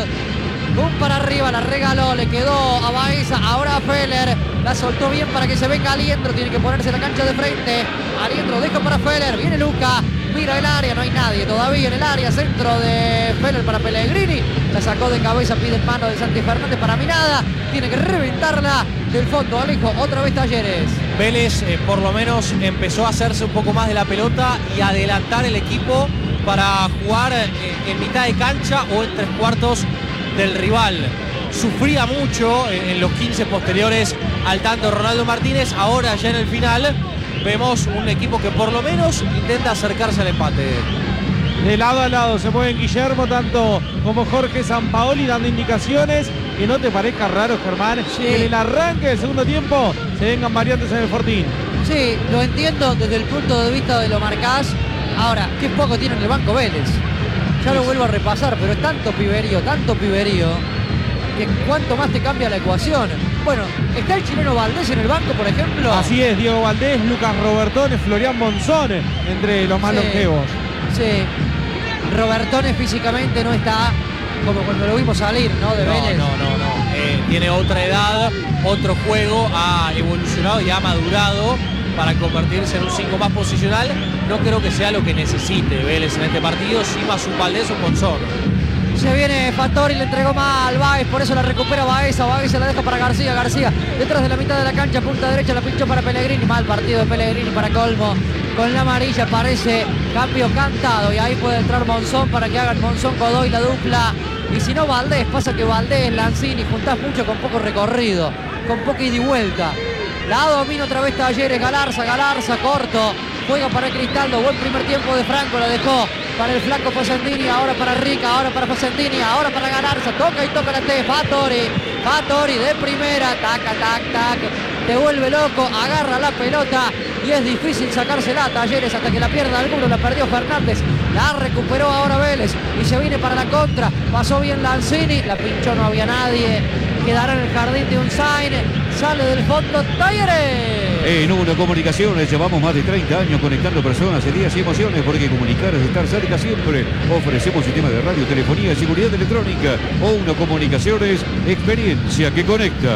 un para arriba, la regaló, le quedó a Baeza, ahora a Feller, la soltó bien para que se venga Aliendro, tiene que ponerse la cancha de frente, Aliendro deja para Feller, viene Luca, mira el área, no hay nadie todavía en el área, centro de Feller para Pellegrini, la sacó de cabeza, pide mano de Santi Fernández para Mirada, tiene que reventarla del fondo, Alejo, otra vez Talleres. Vélez eh, por lo menos empezó a hacerse un poco más de la pelota y adelantar el equipo para jugar eh, en mitad de cancha o en tres cuartos del rival. Sufría mucho en, en los quince posteriores al tanto Ronaldo Martínez, ahora ya en el final vemos un equipo que por lo menos intenta acercarse al empate. De lado a lado se mueven Guillermo, tanto como Jorge Sampaoli, dando indicaciones. Que no te parezca raro, Germán, sí, que en el arranque del segundo tiempo se vengan variantes en el Fortín. Sí, lo entiendo desde el punto de vista de lo marcás. Ahora, qué poco tiene en el banco Vélez. Ya lo vuelvo a repasar, pero es tanto piberío, tanto piberío, que cuánto más te cambia la ecuación. Bueno, está el chileno Valdés en el banco, por ejemplo. Así es, Diego Valdés, Lucas Robertone, Florian Monzón, entre los más sí, longevos. Sí, Robertone físicamente no está como cuando lo vimos salir, ¿no? De No, Vélez. no, no, no. Eh, tiene otra edad, otro juego, ha evolucionado y ha madurado para convertirse en un cinco más posicional. No creo que sea lo que necesite Vélez en este partido, si más un Valdés o un Monzón. Se viene Fattori, le entregó mal Báez, por eso la recupera Baeza, Baeza la deja para García, García detrás de la mitad de la cancha, punta derecha, la pinchó para Pellegrini, mal partido de Pellegrini para colmo, con la amarilla parece cambio cantado y ahí puede entrar Monzón para que hagan Monzón Godoy la dupla, y si no Valdés, pasa que Valdés, Lanzini, juntás mucho con poco recorrido, con poca ida y vuelta. La domina otra vez Talleres, Galarza, Galarza, corto, juega para Cristaldo, buen primer tiempo de Franco, la dejó para el flaco Facendini, ahora para Rica, ahora para Facendini, ahora para Galarza, toca y toca la T, Fattori, Fattori de primera, taca, tac, tac, te vuelve loco, agarra la pelota y es difícil sacársela a Talleres hasta que la pierda alguno, la perdió Fernández, la recuperó ahora Vélez y se viene para la contra, pasó bien Lanzini, la pinchó, no había nadie, quedará en el jardín de Unzain, sale del fondo Talleres. En Uno Comunicaciones llevamos más de treinta años conectando personas, ideas y emociones, porque comunicar es estar cerca siempre. Ofrecemos sistemas de radio, telefonía, seguridad electrónica. Uno Comunicaciones, experiencia que conecta.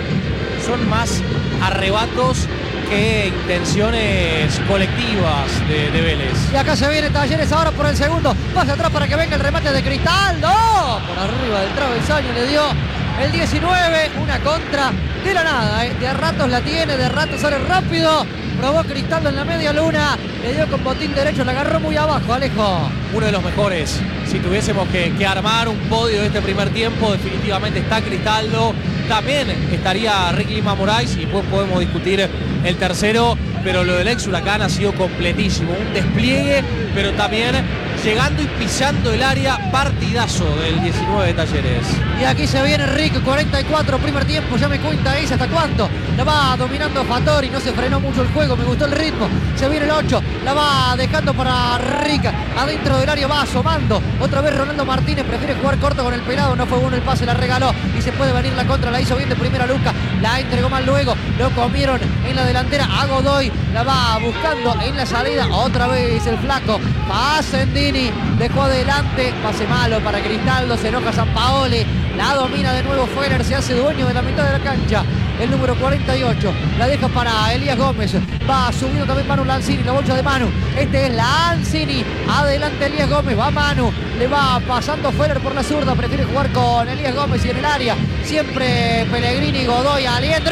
Son más arrebatos que intenciones colectivas de, de Vélez. Y acá se viene Talleres ahora por el segundo, pasa atrás para que venga el remate de Cristaldo, por arriba del travesaño le dio el diecinueve, una contra de la nada, ¿eh? De a ratos la tiene, de ratos sale rápido Probó Cristaldo en la media luna. Le dio con botín derecho. La agarró muy abajo, Alejo. Uno de los mejores. Si tuviésemos que, que armar un podio de este primer tiempo, definitivamente está Cristaldo. También estaría Ricky Lima Moraes y después podemos discutir el tercero. Pero lo del ex Huracán ha sido completísimo. Un despliegue, pero también llegando y pisando el área. Partidazo del diecinueve de Talleres. Y aquí se viene Rick, cuarenta y cuatro, primer tiempo. Ya me cuenta Ace hasta cuánto. La va dominando Fattori. No se frenó mucho el juego. Me gustó el ritmo. Se viene el ocho. La va dejando para Rick. Adentro del área va asomando. Otra vez Ronaldo Martínez. Prefiere jugar corto con el pelado. No fue bueno el pase. La regaló. Y se puede venir la contra. La hizo bien de primera Luca. La entregó mal luego. Lo comieron en la delantera a Godoy. La va buscando en la salida. Otra vez el flaco. Passendini. Dejó adelante. Pase malo para Cristaldo. Se enoja Sampaoli. La domina de nuevo Feller. Se hace dueño de la mitad de la cancha. El número cuarenta y ocho. La deja para Elías Gómez. Va subiendo también Manu Lanzini. La bolsa de Manu. Este es Lanzini. Adelante Elías Gómez. Va Manu. Le va pasando Feller por la zurda. Prefiere jugar con Elías Gómez y en el área. Siempre Pellegrini. Godoy. Aliendro.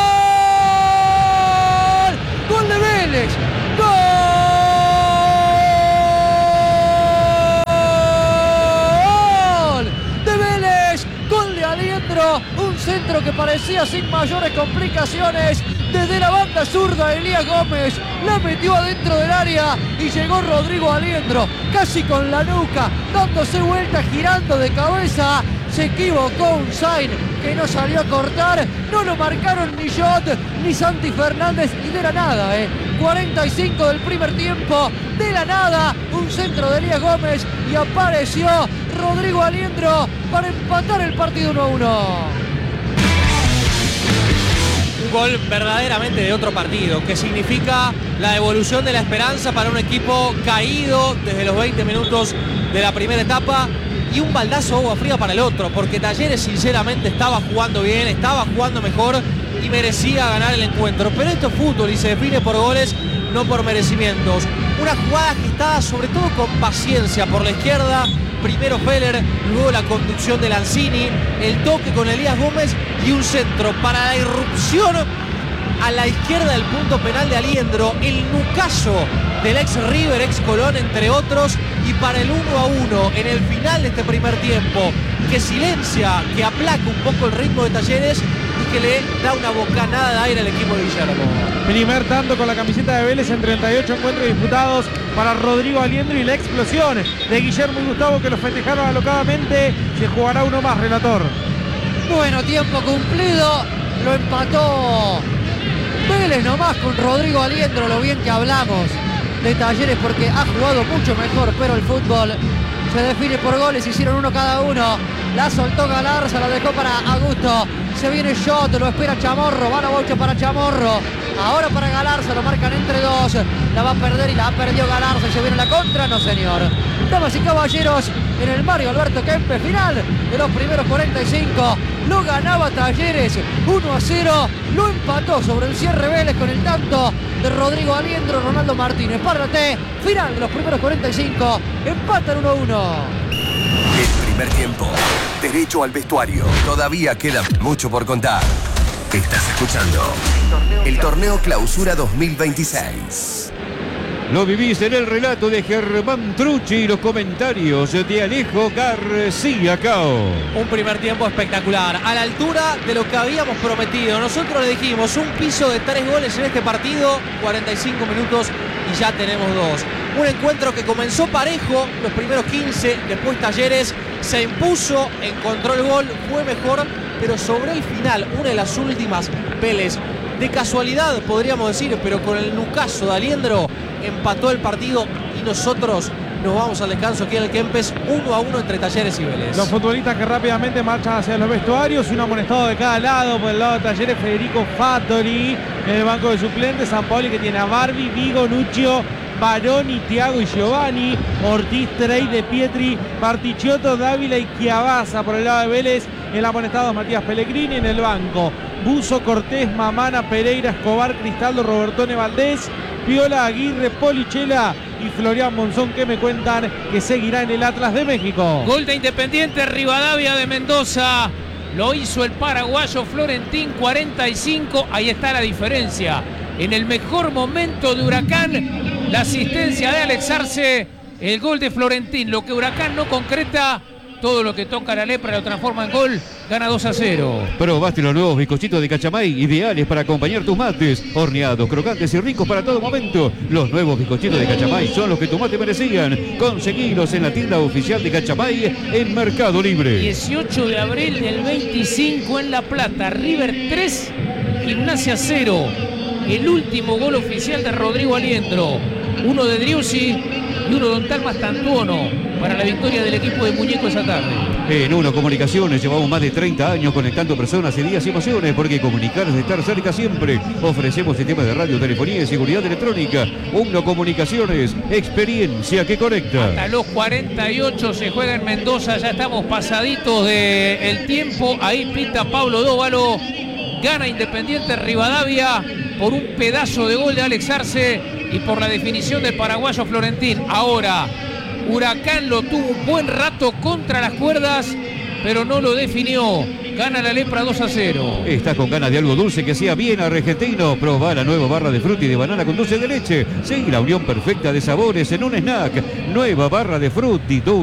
¡Gol de Vélez! ¡Gol de Vélez! ¡Gol de Aliendro! Un centro que parecía sin mayores complicaciones. Desde la banda zurda, Elías Gómez la metió adentro del área y llegó Rodrigo Aliendro, casi con la nuca, dándose vuelta, girando de cabeza. Se equivocó un Sain que no salió a cortar. No lo marcaron ni Jot ni Santi Fernández y de la nada, eh. cuarenta y cinco del primer tiempo. De la nada, un centro de Elías Gómez y apareció Rodrigo Aliendro para empatar el partido uno a uno. Un gol verdaderamente de otro partido, que significa la devolución de la esperanza para un equipo caído desde los veinte minutos de la primera etapa. Y un baldazo de agua fría para el otro, porque Talleres sinceramente estaba jugando bien, estaba jugando mejor y merecía ganar el encuentro. Pero esto es fútbol y se define por goles, no por merecimientos. Una jugada gestada sobre todo con paciencia por la izquierda. Primero Feller, luego la conducción de Lanzini, el toque con Elías Gómez y un centro para la irrupción a la izquierda del punto penal de Aliendro, el nucazo del ex River, ex Colón, entre otros, y para el uno a uno en el final de este primer tiempo, que silencia, que aplaca un poco el ritmo de Talleres y que le da una bocanada de aire al equipo de Guillermo. Primer tanto con la camiseta de Vélez en treinta y ocho encuentros disputados para Rodrigo Aliendro y la explosión de Guillermo y Gustavo, que lo festejaron alocadamente. Se jugará uno más, relator. Bueno, tiempo cumplido. Lo empató Vélez nomás con Rodrigo Aliendro. Lo bien que hablamos de Talleres porque ha jugado mucho mejor, pero el fútbol se define por goles. Hicieron uno cada uno. La soltó Galarza, la dejó para Augusto. Se viene Shot, lo espera Chamorro. Va la bocha para Chamorro. Ahora para Galarza, lo marcan entre dos. La va a perder y la ha perdido Galarza. Se viene la contra, no señor. Damas y caballeros, en el Mario Alberto Kempes, final de los primeros cuarenta y cinco. Lo ganaba Talleres uno a cero. Lo empató sobre el cierre Vélez con el tanto de Rodrigo Aliendro, Ronaldo Martínez. Párate, final de los primeros cuarenta y cinco. Empatan uno a uno. El primer tiempo, derecho al vestuario. Todavía queda mucho por contar. Estás escuchando el Torneo Clausura dos mil veintiséis. Lo vivís en el relato de Germán Trucci y los comentarios de Alejo García Cao. Un primer tiempo espectacular, a la altura de lo que habíamos prometido. Nosotros le dijimos un piso de tres goles en este partido, cuarenta y cinco minutos y ya tenemos dos. Un encuentro que comenzó parejo, los primeros quince, después Talleres se impuso, encontró el gol, fue mejor, pero sobre el final, una de las últimas, Vélez, de casualidad podríamos decir, pero con el nucazo de Aliendro, empató el partido y nosotros nos vamos al descanso aquí en el Kempes, uno a uno entre Talleres y Vélez. Los futbolistas que rápidamente marchan hacia los vestuarios, un amonestado de cada lado. Por el lado de Talleres, Federico Fattori, en el banco de suplentes, Sampaoli, que tiene a Barbie, Vigo, Nuccio, Baroni, Thiago y Giovanni, Ortiz, Trey, De Pietri, Bartichotto, Dávila y Chiavasa. Por el lado de Vélez, el amonestado Matías Pellegrini. En el banco, Buzo, Cortés, Mamana, Pereira, Escobar, Cristaldo, Robertone Valdés, Piola, Aguirre, Polichela y Florian Monzón, que me cuentan que seguirá en el Atlas de México. Gol de Independiente Rivadavia de Mendoza. Lo hizo el paraguayo Florentín, cuarenta y cinco. Ahí está la diferencia. en el mejor momento de Huracán, la asistencia de Alex Arce, el gol de Florentín. Lo que Huracán no concreta, todo lo que toca la lepra lo transforma en gol, gana dos a cero. Probaste los nuevos bizcochitos de Cachamay, ideales para acompañar tus mates, horneados, crocantes y ricos para todo momento. Los nuevos bizcochitos de Cachamay son los que tu mate merecían. Conseguilos en la tienda oficial de Cachamay en Mercado Libre. dieciocho de abril del veinticinco en La Plata, River tres, Gimnasia cero. El último gol oficial de Rodrigo Aliendro, uno de Driussi y uno de Don Talmas Tantuono para la victoria del equipo de Muñeco esa tarde. En Uno Comunicaciones llevamos más de treinta años conectando personas y días y emociones, porque comunicar es estar cerca siempre. Ofrecemos sistemas de radio, telefonía y seguridad electrónica. Uno Comunicaciones, experiencia que conecta. Hasta los cuarenta y ocho se juega en Mendoza, ya estamos pasaditos del tiempo. Ahí pita Pablo Dóvalo, gana Independiente Rivadavia por un pedazo de gol de Alex Arce y por la definición del paraguayo Florentín. Ahora, Huracán lo tuvo un buen rato contra las cuerdas, pero no lo definió. Gana la lepra dos a cero. Estás con ganas de algo dulce que sea bien argentino. Probá la nueva barra de fruta y de banana con dulce de leche. Seguí la unión perfecta de sabores en un snack. Nueva barra de fruta y dulce.